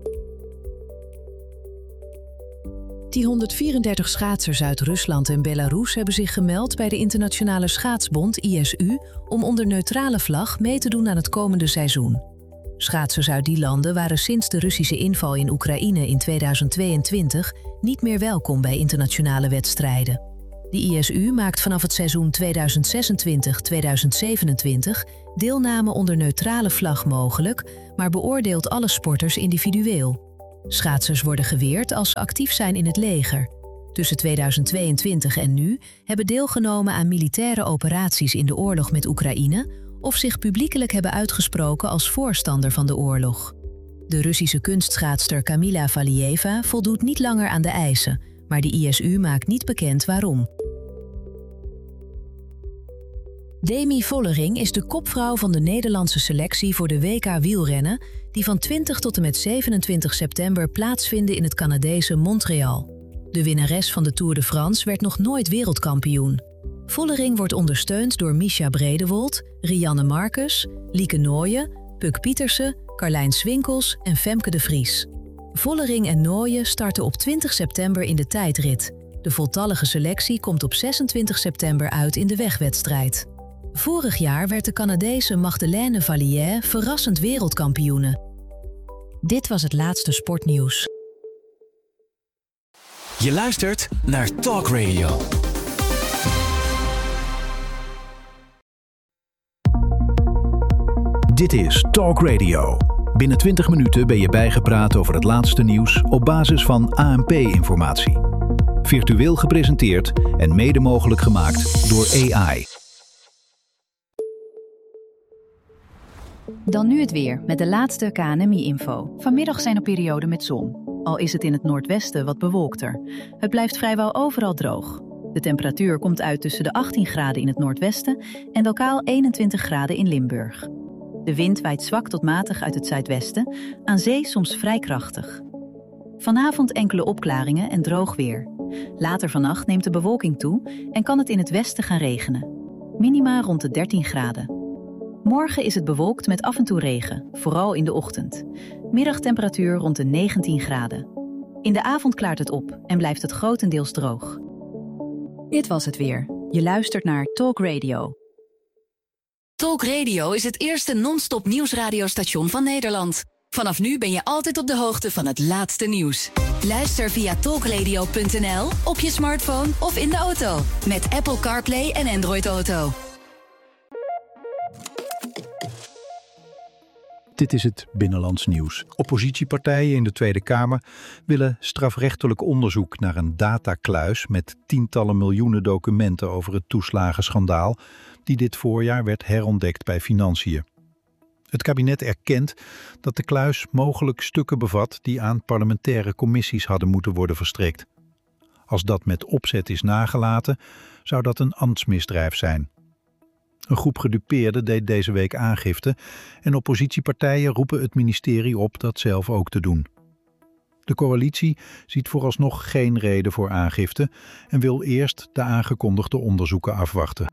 Die honderdvierendertig schaatsers uit Rusland en Belarus hebben zich gemeld bij de Internationale Schaatsbond I S U om onder neutrale vlag mee te doen aan het komende seizoen. Schaatsers uit die landen waren sinds de Russische inval in Oekraïne in tweeduizend tweeëntwintig niet meer welkom bij internationale wedstrijden. De I S U maakt vanaf het seizoen tweeduizend zesentwintig tweeduizend zevenentwintig deelname onder neutrale vlag mogelijk, maar beoordeelt alle sporters individueel. Schaatsers worden geweerd als ze actief zijn in het leger. Tussen tweeduizend tweeëntwintig en nu hebben deelgenomen aan militaire operaties in de oorlog met Oekraïne of zich publiekelijk hebben uitgesproken als voorstander van de oorlog. De Russische kunstschaatster Kamila Valieva voldoet niet langer aan de eisen, maar de I S U maakt niet bekend waarom. Demi Vollering is de kopvrouw van de Nederlandse selectie voor de W K wielrennen, die van twintig tot en met zevenentwintig september plaatsvinden in het Canadese Montreal. De winnares van de Tour de France werd nog nooit wereldkampioen. Vollering wordt ondersteund door Mischa Bredewold, Rianne Marcus, Lieke Nooijen, Puk Pietersen, Carlijn Swinkels en Femke de Vries. Vollering en Nooijen starten op twintig september in de tijdrit. De voltallige selectie komt op zesentwintig september uit in de wegwedstrijd. Vorig jaar werd de Canadese Magdeleine Valliere verrassend wereldkampioene. Dit was het laatste sportnieuws. Je luistert naar Talk Radio. Dit is Talk Radio. Binnen twintig minuten ben je bijgepraat over het laatste nieuws op basis van A N P-informatie. Virtueel gepresenteerd en mede mogelijk gemaakt door A I. Dan nu het weer met de laatste K N M I-info. Vanmiddag zijn er perioden met zon. Al is het in het noordwesten wat bewolkter. Het blijft vrijwel overal droog. De temperatuur komt uit tussen de achttien graden in het noordwesten en lokaal eenentwintig graden in Limburg. De wind waait zwak tot matig uit het zuidwesten, aan zee soms vrij krachtig. Vanavond enkele opklaringen en droog weer. Later vannacht neemt de bewolking toe en kan het in het westen gaan regenen. Minima rond de dertien graden. Morgen is het bewolkt met af en toe regen, vooral in de ochtend. Middagtemperatuur rond de negentien graden. In de avond klaart het op en blijft het grotendeels droog. Dit was het weer. Je luistert naar Talk Radio. Talk Radio is het eerste non-stop nieuwsradiostation van Nederland. Vanaf nu ben je altijd op de hoogte van het laatste nieuws. Luister via talkradio punt n l, op je smartphone of in de auto. Met Apple CarPlay en Android Auto. Dit is het Binnenlands Nieuws. Oppositiepartijen in de Tweede Kamer willen strafrechtelijk onderzoek naar een datakluis met tientallen miljoenen documenten over het toeslagenschandaal die dit voorjaar werd herontdekt bij Financiën. Het kabinet erkent dat de kluis mogelijk stukken bevat die aan parlementaire commissies hadden moeten worden verstrekt. Als dat met opzet is nagelaten, zou dat een ambtsmisdrijf zijn. Een groep gedupeerden deed deze week aangifte en oppositiepartijen roepen het ministerie op dat zelf ook te doen. De coalitie ziet vooralsnog geen reden voor aangifte en wil eerst de aangekondigde onderzoeken afwachten.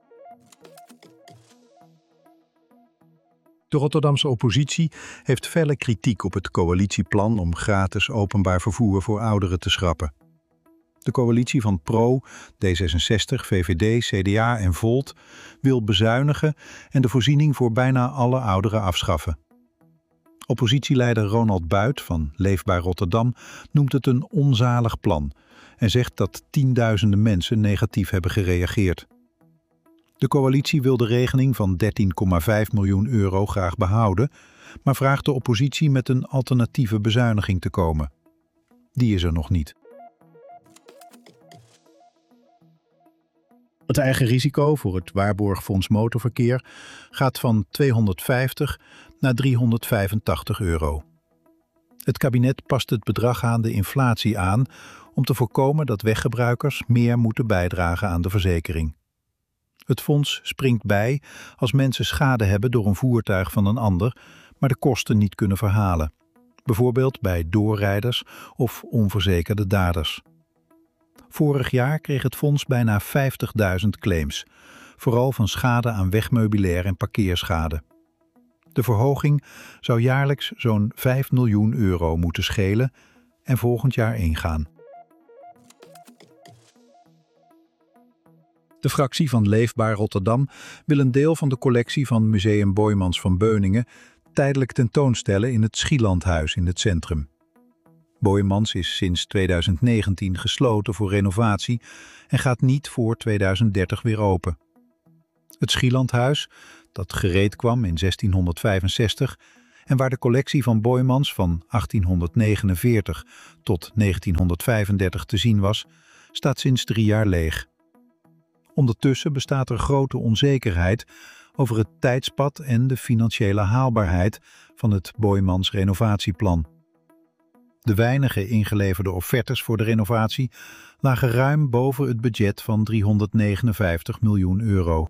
De Rotterdamse oppositie heeft felle kritiek op het coalitieplan om gratis openbaar vervoer voor ouderen te schrappen. De coalitie van Pro, D zesenzestig, V V D, C D A en Volt wil bezuinigen en de voorziening voor bijna alle ouderen afschaffen. Oppositieleider Ronald Buit van Leefbaar Rotterdam noemt het een onzalig plan en zegt dat tienduizenden mensen negatief hebben gereageerd. De coalitie wil de regeling van dertien komma vijf miljoen euro graag behouden, maar vraagt de oppositie met een alternatieve bezuiniging te komen. Die is er nog niet. Het eigen risico voor het Waarborgfonds Motorverkeer gaat van tweehonderdvijftig naar driehonderdvijfentachtig euro. Het kabinet past het bedrag aan de inflatie aan om te voorkomen dat weggebruikers meer moeten bijdragen aan de verzekering. Het fonds springt bij als mensen schade hebben door een voertuig van een ander, maar de kosten niet kunnen verhalen. Bijvoorbeeld bij doorrijders of onverzekerde daders. Vorig jaar kreeg het fonds bijna vijftigduizend claims, vooral van schade aan wegmeubilair en parkeerschade. De verhoging zou jaarlijks zo'n vijf miljoen euro moeten schelen en volgend jaar ingaan. De fractie van Leefbaar Rotterdam wil een deel van de collectie van Museum Boijmans van Beuningen tijdelijk tentoonstellen in het Schielandhuis in het centrum. Boijmans is sinds tweeduizend negentien gesloten voor renovatie en gaat niet voor tweeduizend dertig weer open. Het Schielandhuis, dat gereed kwam in zestienhonderdvijfenzestig en waar de collectie van Boijmans van achttienhonderdnegenenveertig tot negentienhonderdvijfendertig te zien was, staat sinds drie jaar leeg. Ondertussen bestaat er grote onzekerheid over het tijdspad en de financiële haalbaarheid van het Boijmans renovatieplan. De weinige ingeleverde offertes voor de renovatie lagen ruim boven het budget van driehonderdnegenenvijftig miljoen euro.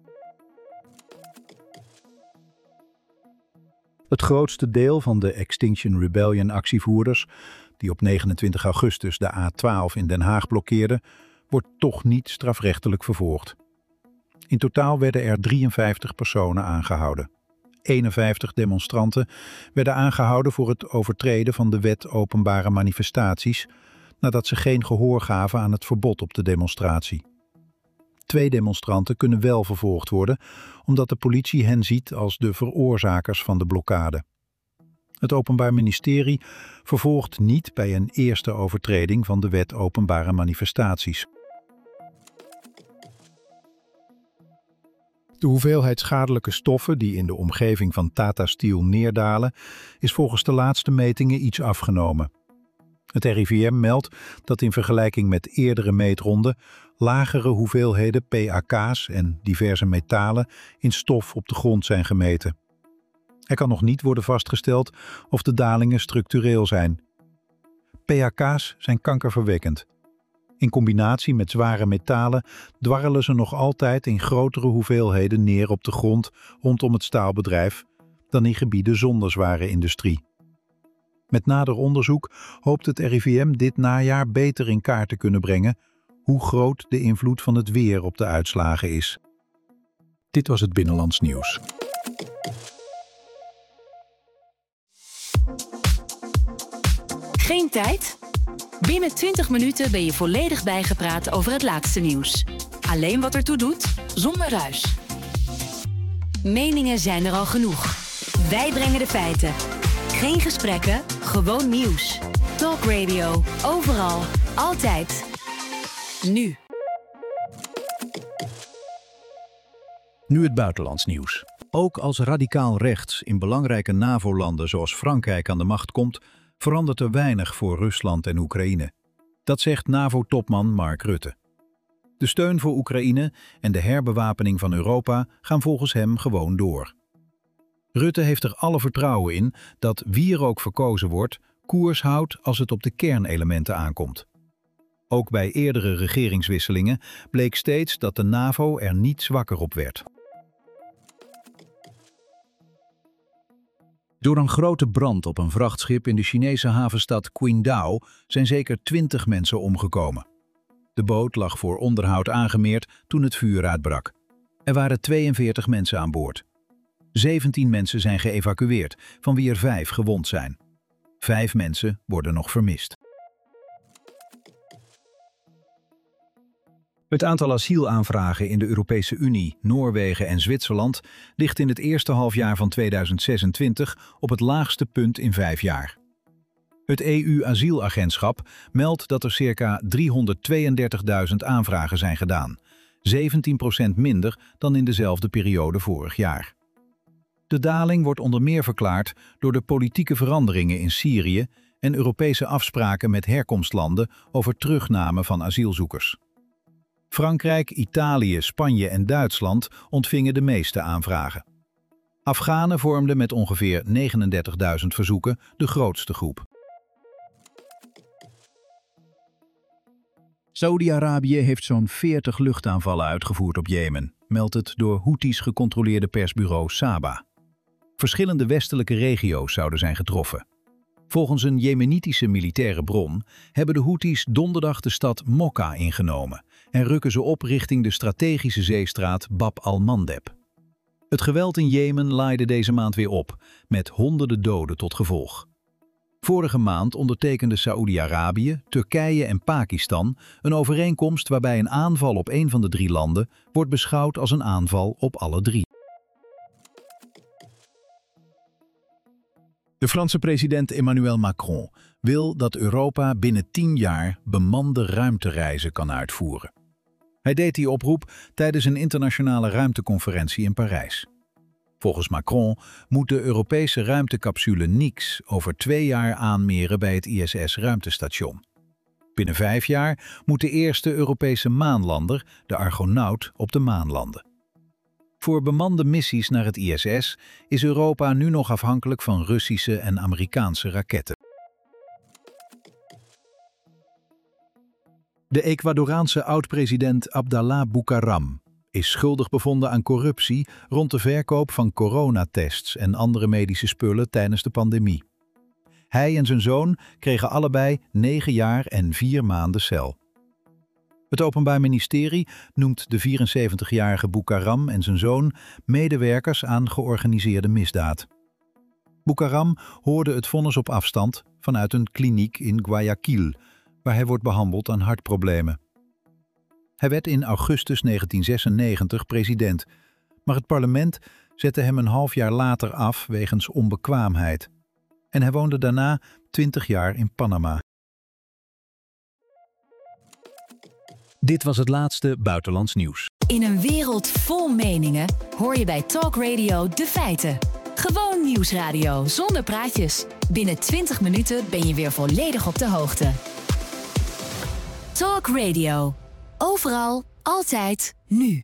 Het grootste deel van de Extinction Rebellion actievoerders, die op negenentwintig augustus de A twaalf in Den Haag blokkeerden, wordt toch niet strafrechtelijk vervolgd. In totaal werden er drieënvijftig personen aangehouden. eenenvijftig demonstranten werden aangehouden voor het overtreden van de wet openbare manifestaties, nadat ze geen gehoor gaven aan het verbod op de demonstratie. Twee demonstranten kunnen wel vervolgd worden, omdat de politie hen ziet als de veroorzakers van de blokkade. Het Openbaar Ministerie vervolgt niet bij een eerste overtreding van de wet openbare manifestaties. De hoeveelheid schadelijke stoffen die in de omgeving van Tata Steel neerdalen, is volgens de laatste metingen iets afgenomen. Het R I V M meldt dat in vergelijking met eerdere meetronden lagere hoeveelheden P A K's en diverse metalen in stof op de grond zijn gemeten. Er kan nog niet worden vastgesteld of de dalingen structureel zijn. P A K's zijn kankerverwekkend. In combinatie met zware metalen dwarrelen ze nog altijd in grotere hoeveelheden neer op de grond rondom het staalbedrijf dan in gebieden zonder zware industrie. Met nader onderzoek hoopt het R I V M dit najaar beter in kaart te kunnen brengen hoe groot de invloed van het weer op de uitslagen is. Dit was het Binnenlands Nieuws. Geen tijd? Binnen twintig minuten ben je volledig bijgepraat over het laatste nieuws. Alleen wat ertoe doet, zonder ruis. Meningen zijn er al genoeg. Wij brengen de feiten. Geen gesprekken, gewoon nieuws. Talk Radio, overal, altijd. Nu. Nu het buitenlands nieuws. Ook als radicaal rechts in belangrijke NAVO-landen zoals Frankrijk aan de macht komt, verandert er weinig voor Rusland en Oekraïne. Dat zegt NAVO-topman Mark Rutte. De steun voor Oekraïne en de herbewapening van Europa gaan volgens hem gewoon door. Rutte heeft er alle vertrouwen in dat wie er ook verkozen wordt, koers houdt als het op de kernelementen aankomt. Ook bij eerdere regeringswisselingen bleek steeds dat de NAVO er niet zwakker op werd. Door een grote brand op een vrachtschip in de Chinese havenstad Qingdao zijn zeker twintig mensen omgekomen. De boot lag voor onderhoud aangemeerd toen het vuur uitbrak. Er waren tweeënveertig mensen aan boord. zeventien mensen zijn geëvacueerd, van wie er vijf gewond zijn. Vijf mensen worden nog vermist. Het aantal asielaanvragen in de Europese Unie, Noorwegen en Zwitserland ligt in het eerste halfjaar van tweeduizend zesentwintig op het laagste punt in vijf jaar. Het E U-asielagentschap meldt dat er circa driehonderdtweeëndertigduizend aanvragen zijn gedaan, zeventien procent minder dan in dezelfde periode vorig jaar. De daling wordt onder meer verklaard door de politieke veranderingen in Syrië en Europese afspraken met herkomstlanden over terugname van asielzoekers. Frankrijk, Italië, Spanje en Duitsland ontvingen de meeste aanvragen. Afghanen vormden met ongeveer negenendertigduizend verzoeken de grootste groep. Saoedi-Arabië heeft zo'n veertig luchtaanvallen uitgevoerd op Jemen, meldt het door Houthis gecontroleerde persbureau Saba. Verschillende westelijke regio's zouden zijn getroffen. Volgens een jemenitische militaire bron hebben de Houthis donderdag de stad Mokka ingenomen en rukken ze op richting de strategische zeestraat Bab al-Mandeb. Het geweld in Jemen laaide deze maand weer op, met honderden doden tot gevolg. Vorige maand ondertekenden Saoedi-Arabië, Turkije en Pakistan een overeenkomst waarbij een aanval op een van de drie landen wordt beschouwd als een aanval op alle drie. De Franse president Emmanuel Macron wil dat Europa binnen tien jaar bemande ruimtereizen kan uitvoeren. Hij deed die oproep tijdens een internationale ruimteconferentie in Parijs. Volgens Macron moet de Europese ruimtecapsule Nix over twee jaar aanmeren bij het I S S-ruimtestation. Binnen vijf jaar moet de eerste Europese maanlander, de Argonaut, op de maan landen. Voor bemande missies naar het I S S is Europa nu nog afhankelijk van Russische en Amerikaanse raketten. De Ecuadoraanse oud-president Abdallah Bucaram is schuldig bevonden aan corruptie rond de verkoop van coronatests en andere medische spullen tijdens de pandemie. Hij en zijn zoon kregen allebei negen jaar en vier maanden cel. Het Openbaar Ministerie noemt de vierenzeventigjarige Bucaram en zijn zoon medewerkers aan georganiseerde misdaad. Bucaram hoorde het vonnis op afstand vanuit een kliniek in Guayaquil, waar hij wordt behandeld aan hartproblemen. Hij werd in augustus negentien zesennegentig president, maar het parlement zette hem een half jaar later af wegens onbekwaamheid. En hij woonde daarna twintig jaar in Panama. Dit was het laatste buitenlands nieuws. In een wereld vol meningen hoor je bij Talk Radio de feiten. Gewoon nieuwsradio zonder praatjes. Binnen twintig minuten ben je weer volledig op de hoogte. Talk Radio. Overal, altijd, nu.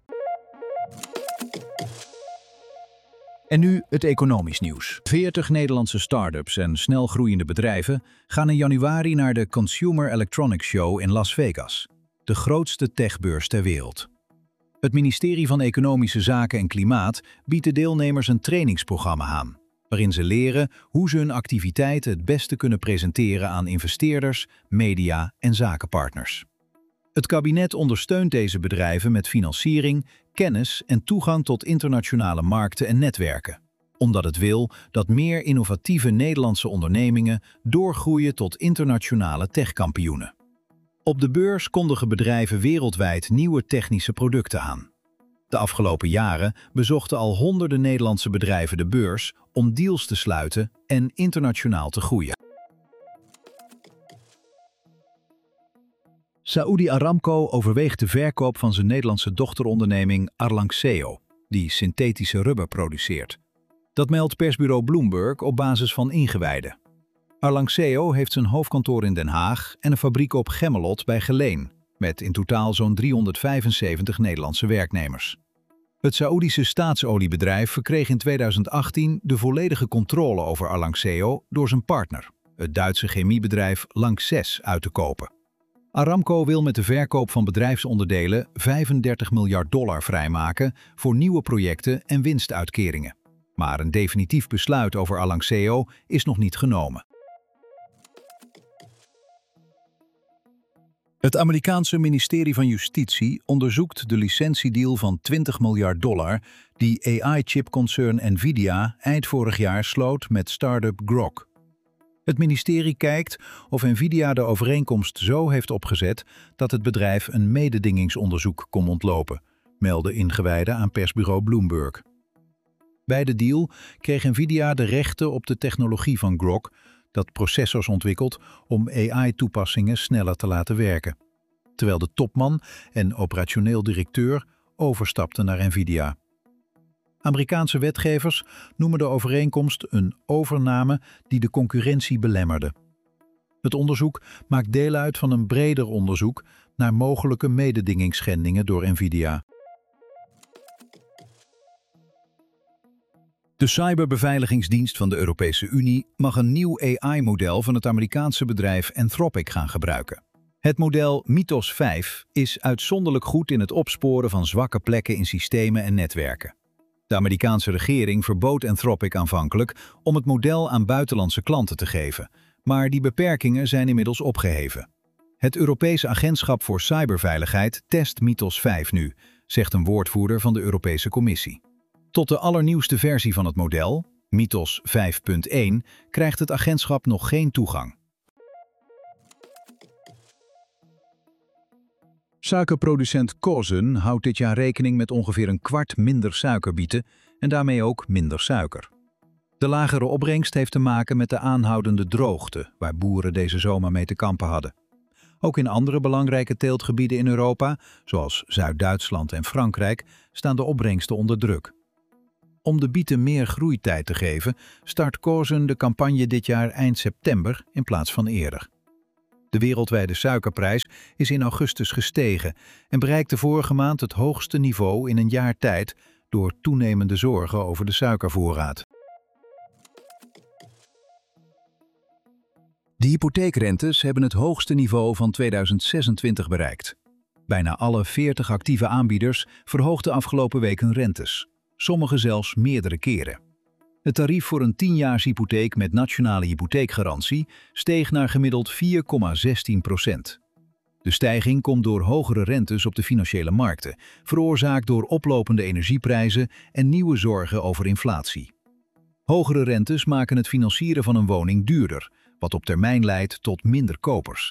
En nu het economisch nieuws. veertig Nederlandse start-ups en snel groeiende bedrijven gaan in januari naar de Consumer Electronics Show in Las Vegas, de grootste techbeurs ter wereld. Het ministerie van Economische Zaken en Klimaat biedt de deelnemers een trainingsprogramma aan, waarin ze leren hoe ze hun activiteiten het beste kunnen presenteren aan investeerders, media en zakenpartners. Het kabinet ondersteunt deze bedrijven met financiering, kennis en toegang tot internationale markten en netwerken, omdat het wil dat meer innovatieve Nederlandse ondernemingen doorgroeien tot internationale techkampioenen. Op de beurs kondigen bedrijven wereldwijd nieuwe technische producten aan. De afgelopen jaren bezochten al honderden Nederlandse bedrijven de beurs om deals te sluiten en internationaal te groeien. Saudi Aramco overweegt de verkoop van zijn Nederlandse dochteronderneming Arlanxeo, die synthetische rubber produceert. Dat meldt persbureau Bloomberg op basis van ingewijden. Arlanxeo heeft zijn hoofdkantoor in Den Haag en een fabriek op Gemmelot bij Geleen, met in totaal zo'n driehonderdvijfenzeventig Nederlandse werknemers. Het Saoedische staatsoliebedrijf verkreeg in tweeduizend achttien de volledige controle over Arlanxeo door zijn partner, het Duitse chemiebedrijf Lanxess, uit te kopen. Aramco wil met de verkoop van bedrijfsonderdelen vijfendertig miljard dollar vrijmaken voor nieuwe projecten en winstuitkeringen. Maar een definitief besluit over Arlanxeo is nog niet genomen. Het Amerikaanse ministerie van Justitie onderzoekt de licentiedeal van twintig miljard dollar die A I-chipconcern Nvidia eind vorig jaar sloot met start-up Grok. Het ministerie kijkt of Nvidia de overeenkomst zo heeft opgezet dat het bedrijf een mededingingsonderzoek kon ontlopen, melden ingewijden aan persbureau Bloomberg. Bij de deal kreeg Nvidia de rechten op de technologie van Grok, dat processors ontwikkelt om A I-toepassingen sneller te laten werken, terwijl de topman en operationeel directeur overstapten naar Nvidia. Amerikaanse wetgevers noemen de overeenkomst een overname die de concurrentie belemmerde. Het onderzoek maakt deel uit van een breder onderzoek naar mogelijke mededingingsschendingen door Nvidia. De cyberbeveiligingsdienst van de Europese Unie mag een nieuw A I-model van het Amerikaanse bedrijf Anthropic gaan gebruiken. Het model Mythos vijf is uitzonderlijk goed in het opsporen van zwakke plekken in systemen en netwerken. De Amerikaanse regering verbood Anthropic aanvankelijk om het model aan buitenlandse klanten te geven, maar die beperkingen zijn inmiddels opgeheven. Het Europese Agentschap voor Cyberveiligheid test Mythos vijf nu, zegt een woordvoerder van de Europese Commissie. Tot de allernieuwste versie van het model, Mythos vijf punt één, krijgt het agentschap nog geen toegang. Suikerproducent Kozen houdt dit jaar rekening met ongeveer een kwart minder suikerbieten en daarmee ook minder suiker. De lagere opbrengst heeft te maken met de aanhoudende droogte, waar boeren deze zomer mee te kampen hadden. Ook in andere belangrijke teeltgebieden in Europa, zoals Zuid-Duitsland en Frankrijk, staan de opbrengsten onder druk. Om de bieten meer groeitijd te geven, start Cozen de campagne dit jaar eind september in plaats van eerder. De wereldwijde suikerprijs is in augustus gestegen en bereikte vorige maand het hoogste niveau in een jaar tijd door toenemende zorgen over de suikervoorraad. De hypotheekrentes hebben het hoogste niveau van tweeduizend zesentwintig bereikt. Bijna alle veertig actieve aanbieders verhoogden afgelopen week hun rentes, sommige zelfs meerdere keren. Het tarief voor een tienjaarshypotheek met nationale hypotheekgarantie steeg naar gemiddeld vier komma zestien procent. De stijging komt door hogere rentes op de financiële markten, veroorzaakt door oplopende energieprijzen en nieuwe zorgen over inflatie. Hogere rentes maken het financieren van een woning duurder, wat op termijn leidt tot minder kopers.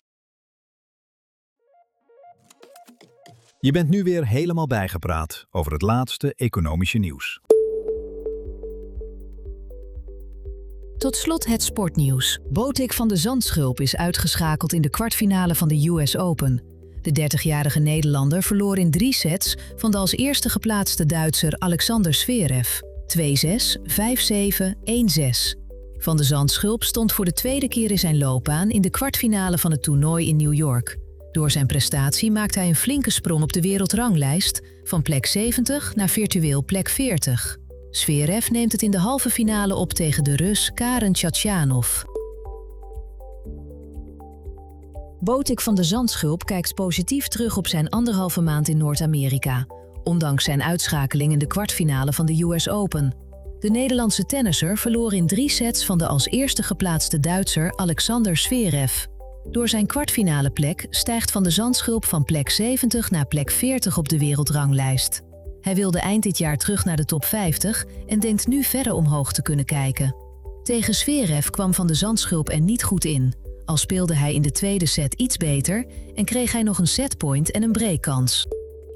Je bent nu weer helemaal bijgepraat over het laatste economische nieuws. Tot slot het sportnieuws. Botic van de Zandschulp is uitgeschakeld in de kwartfinale van de U S Open. De dertigjarige Nederlander verloor in drie sets van de als eerste geplaatste Duitser Alexander Zverev. twee zes, vijf zeven, één zes. Van de Zandschulp stond voor de tweede keer in zijn loopbaan in de kwartfinale van het toernooi in New York. Door zijn prestatie maakt hij een flinke sprong op de wereldranglijst, van plek zeventig naar virtueel plek veertig. Zverev neemt het in de halve finale op tegen de Rus Karen Khachanov. Botic van de Zandschulp kijkt positief terug op zijn anderhalve maand in Noord-Amerika, ondanks zijn uitschakeling in de kwartfinale van de U S Open. De Nederlandse tennisser verloor in drie sets van de als eerste geplaatste Duitser Alexander Zverev. Door zijn kwartfinale plek stijgt Van de Zandschulp van plek zeventig naar plek veertig op de wereldranglijst. Hij wilde eind dit jaar terug naar de top vijftig en denkt nu verder omhoog te kunnen kijken. Tegen Zverev kwam Van de Zandschulp er niet goed in, al speelde hij in de tweede set iets beter en kreeg hij nog een setpoint en een breakkans.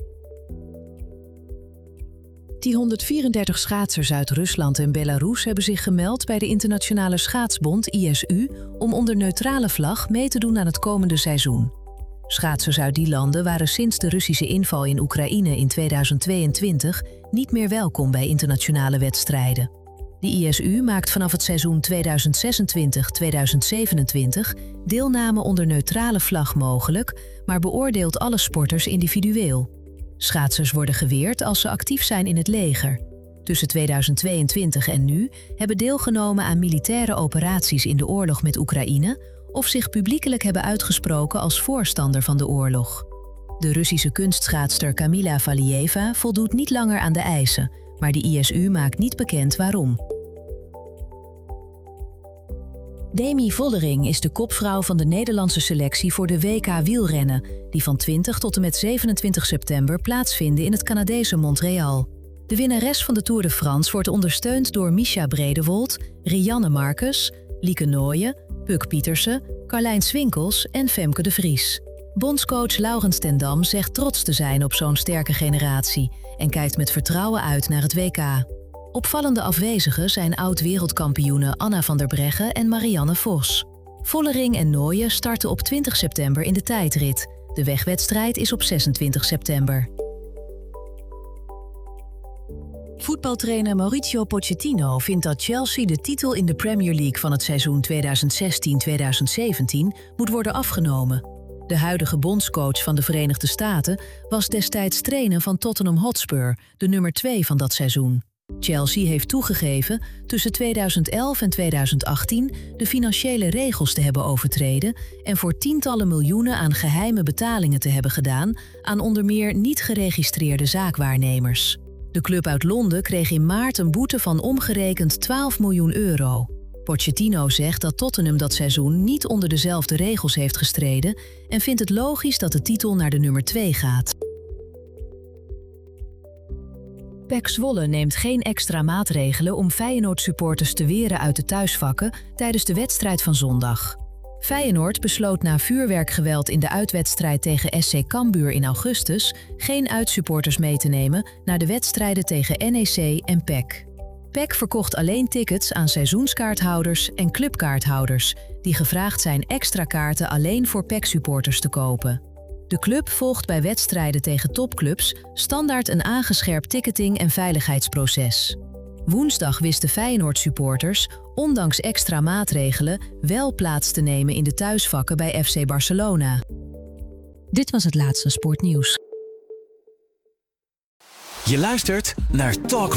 Die honderdvierendertig schaatsers uit Rusland en Belarus hebben zich gemeld bij de Internationale Schaatsbond I S U om onder neutrale vlag mee te doen aan het komende seizoen. Schaatsers uit die landen waren sinds de Russische inval in Oekraïne in tweeduizend tweeëntwintig niet meer welkom bij internationale wedstrijden. De I S U maakt vanaf het seizoen tweeduizend zesentwintig tweeduizend zevenentwintig deelname onder neutrale vlag mogelijk, maar beoordeelt alle sporters individueel. Schaatsers worden geweerd als ze actief zijn in het leger. Tussen tweeduizend tweeëntwintig en nu hebben deelgenomen aan militaire operaties in de oorlog met Oekraïne of zich publiekelijk hebben uitgesproken als voorstander van de oorlog. De Russische kunstschaatster Kamila Valieva voldoet niet langer aan de eisen, maar de I S U maakt niet bekend waarom. Demi Vollering is de kopvrouw van de Nederlandse selectie voor de W K wielrennen, die van twintig tot en met zevenentwintig september plaatsvinden in het Canadese Montreal. De winnares van de Tour de France wordt ondersteund door Mischa Bredewold, Rianne Marcus, Lieke Nooyen, Puk Pietersen, Carlijn Swinkels en Femke de Vries. Bondscoach Laurens ten Dam zegt trots te zijn op zo'n sterke generatie en kijkt met vertrouwen uit naar het W K. Opvallende afwezigen zijn oud-wereldkampioenen Anna van der Breggen en Marianne Vos. Vollering en Nooyen starten op twintig september in de tijdrit. De wegwedstrijd is op zesentwintig september. Voetbaltrainer Mauricio Pochettino vindt dat Chelsea de titel in de Premier League van het seizoen tweeduizend zestien tweeduizend zeventien moet worden afgenomen. De huidige bondscoach van de Verenigde Staten was destijds trainer van Tottenham Hotspur, de nummer twee van dat seizoen. Chelsea heeft toegegeven tussen tweeduizend elf en tweeduizend achttien de financiële regels te hebben overtreden en voor tientallen miljoenen aan geheime betalingen te hebben gedaan aan onder meer niet geregistreerde zaakwaarnemers. De club uit Londen kreeg in maart een boete van omgerekend twaalf miljoen euro. Pochettino zegt dat Tottenham dat seizoen niet onder dezelfde regels heeft gestreden en vindt het logisch dat de titel naar de nummer twee gaat. P E C Zwolle neemt geen extra maatregelen om Feyenoord-supporters te weren uit de thuisvakken tijdens de wedstrijd van zondag. Feyenoord besloot na vuurwerkgeweld in de uitwedstrijd tegen S C Cambuur in augustus geen uitsupporters mee te nemen naar de wedstrijden tegen N E C en P E C. P E C verkocht alleen tickets aan seizoenskaarthouders en clubkaarthouders die gevraagd zijn extra kaarten alleen voor P E C-supporters te kopen. De club volgt bij wedstrijden tegen topclubs standaard een aangescherpt ticketing- en veiligheidsproces. Woensdag wisten Feyenoord-supporters, ondanks extra maatregelen, wel plaats te nemen in de thuisvakken bij F C Barcelona. Dit was het laatste sportnieuws. Je luistert naar Talk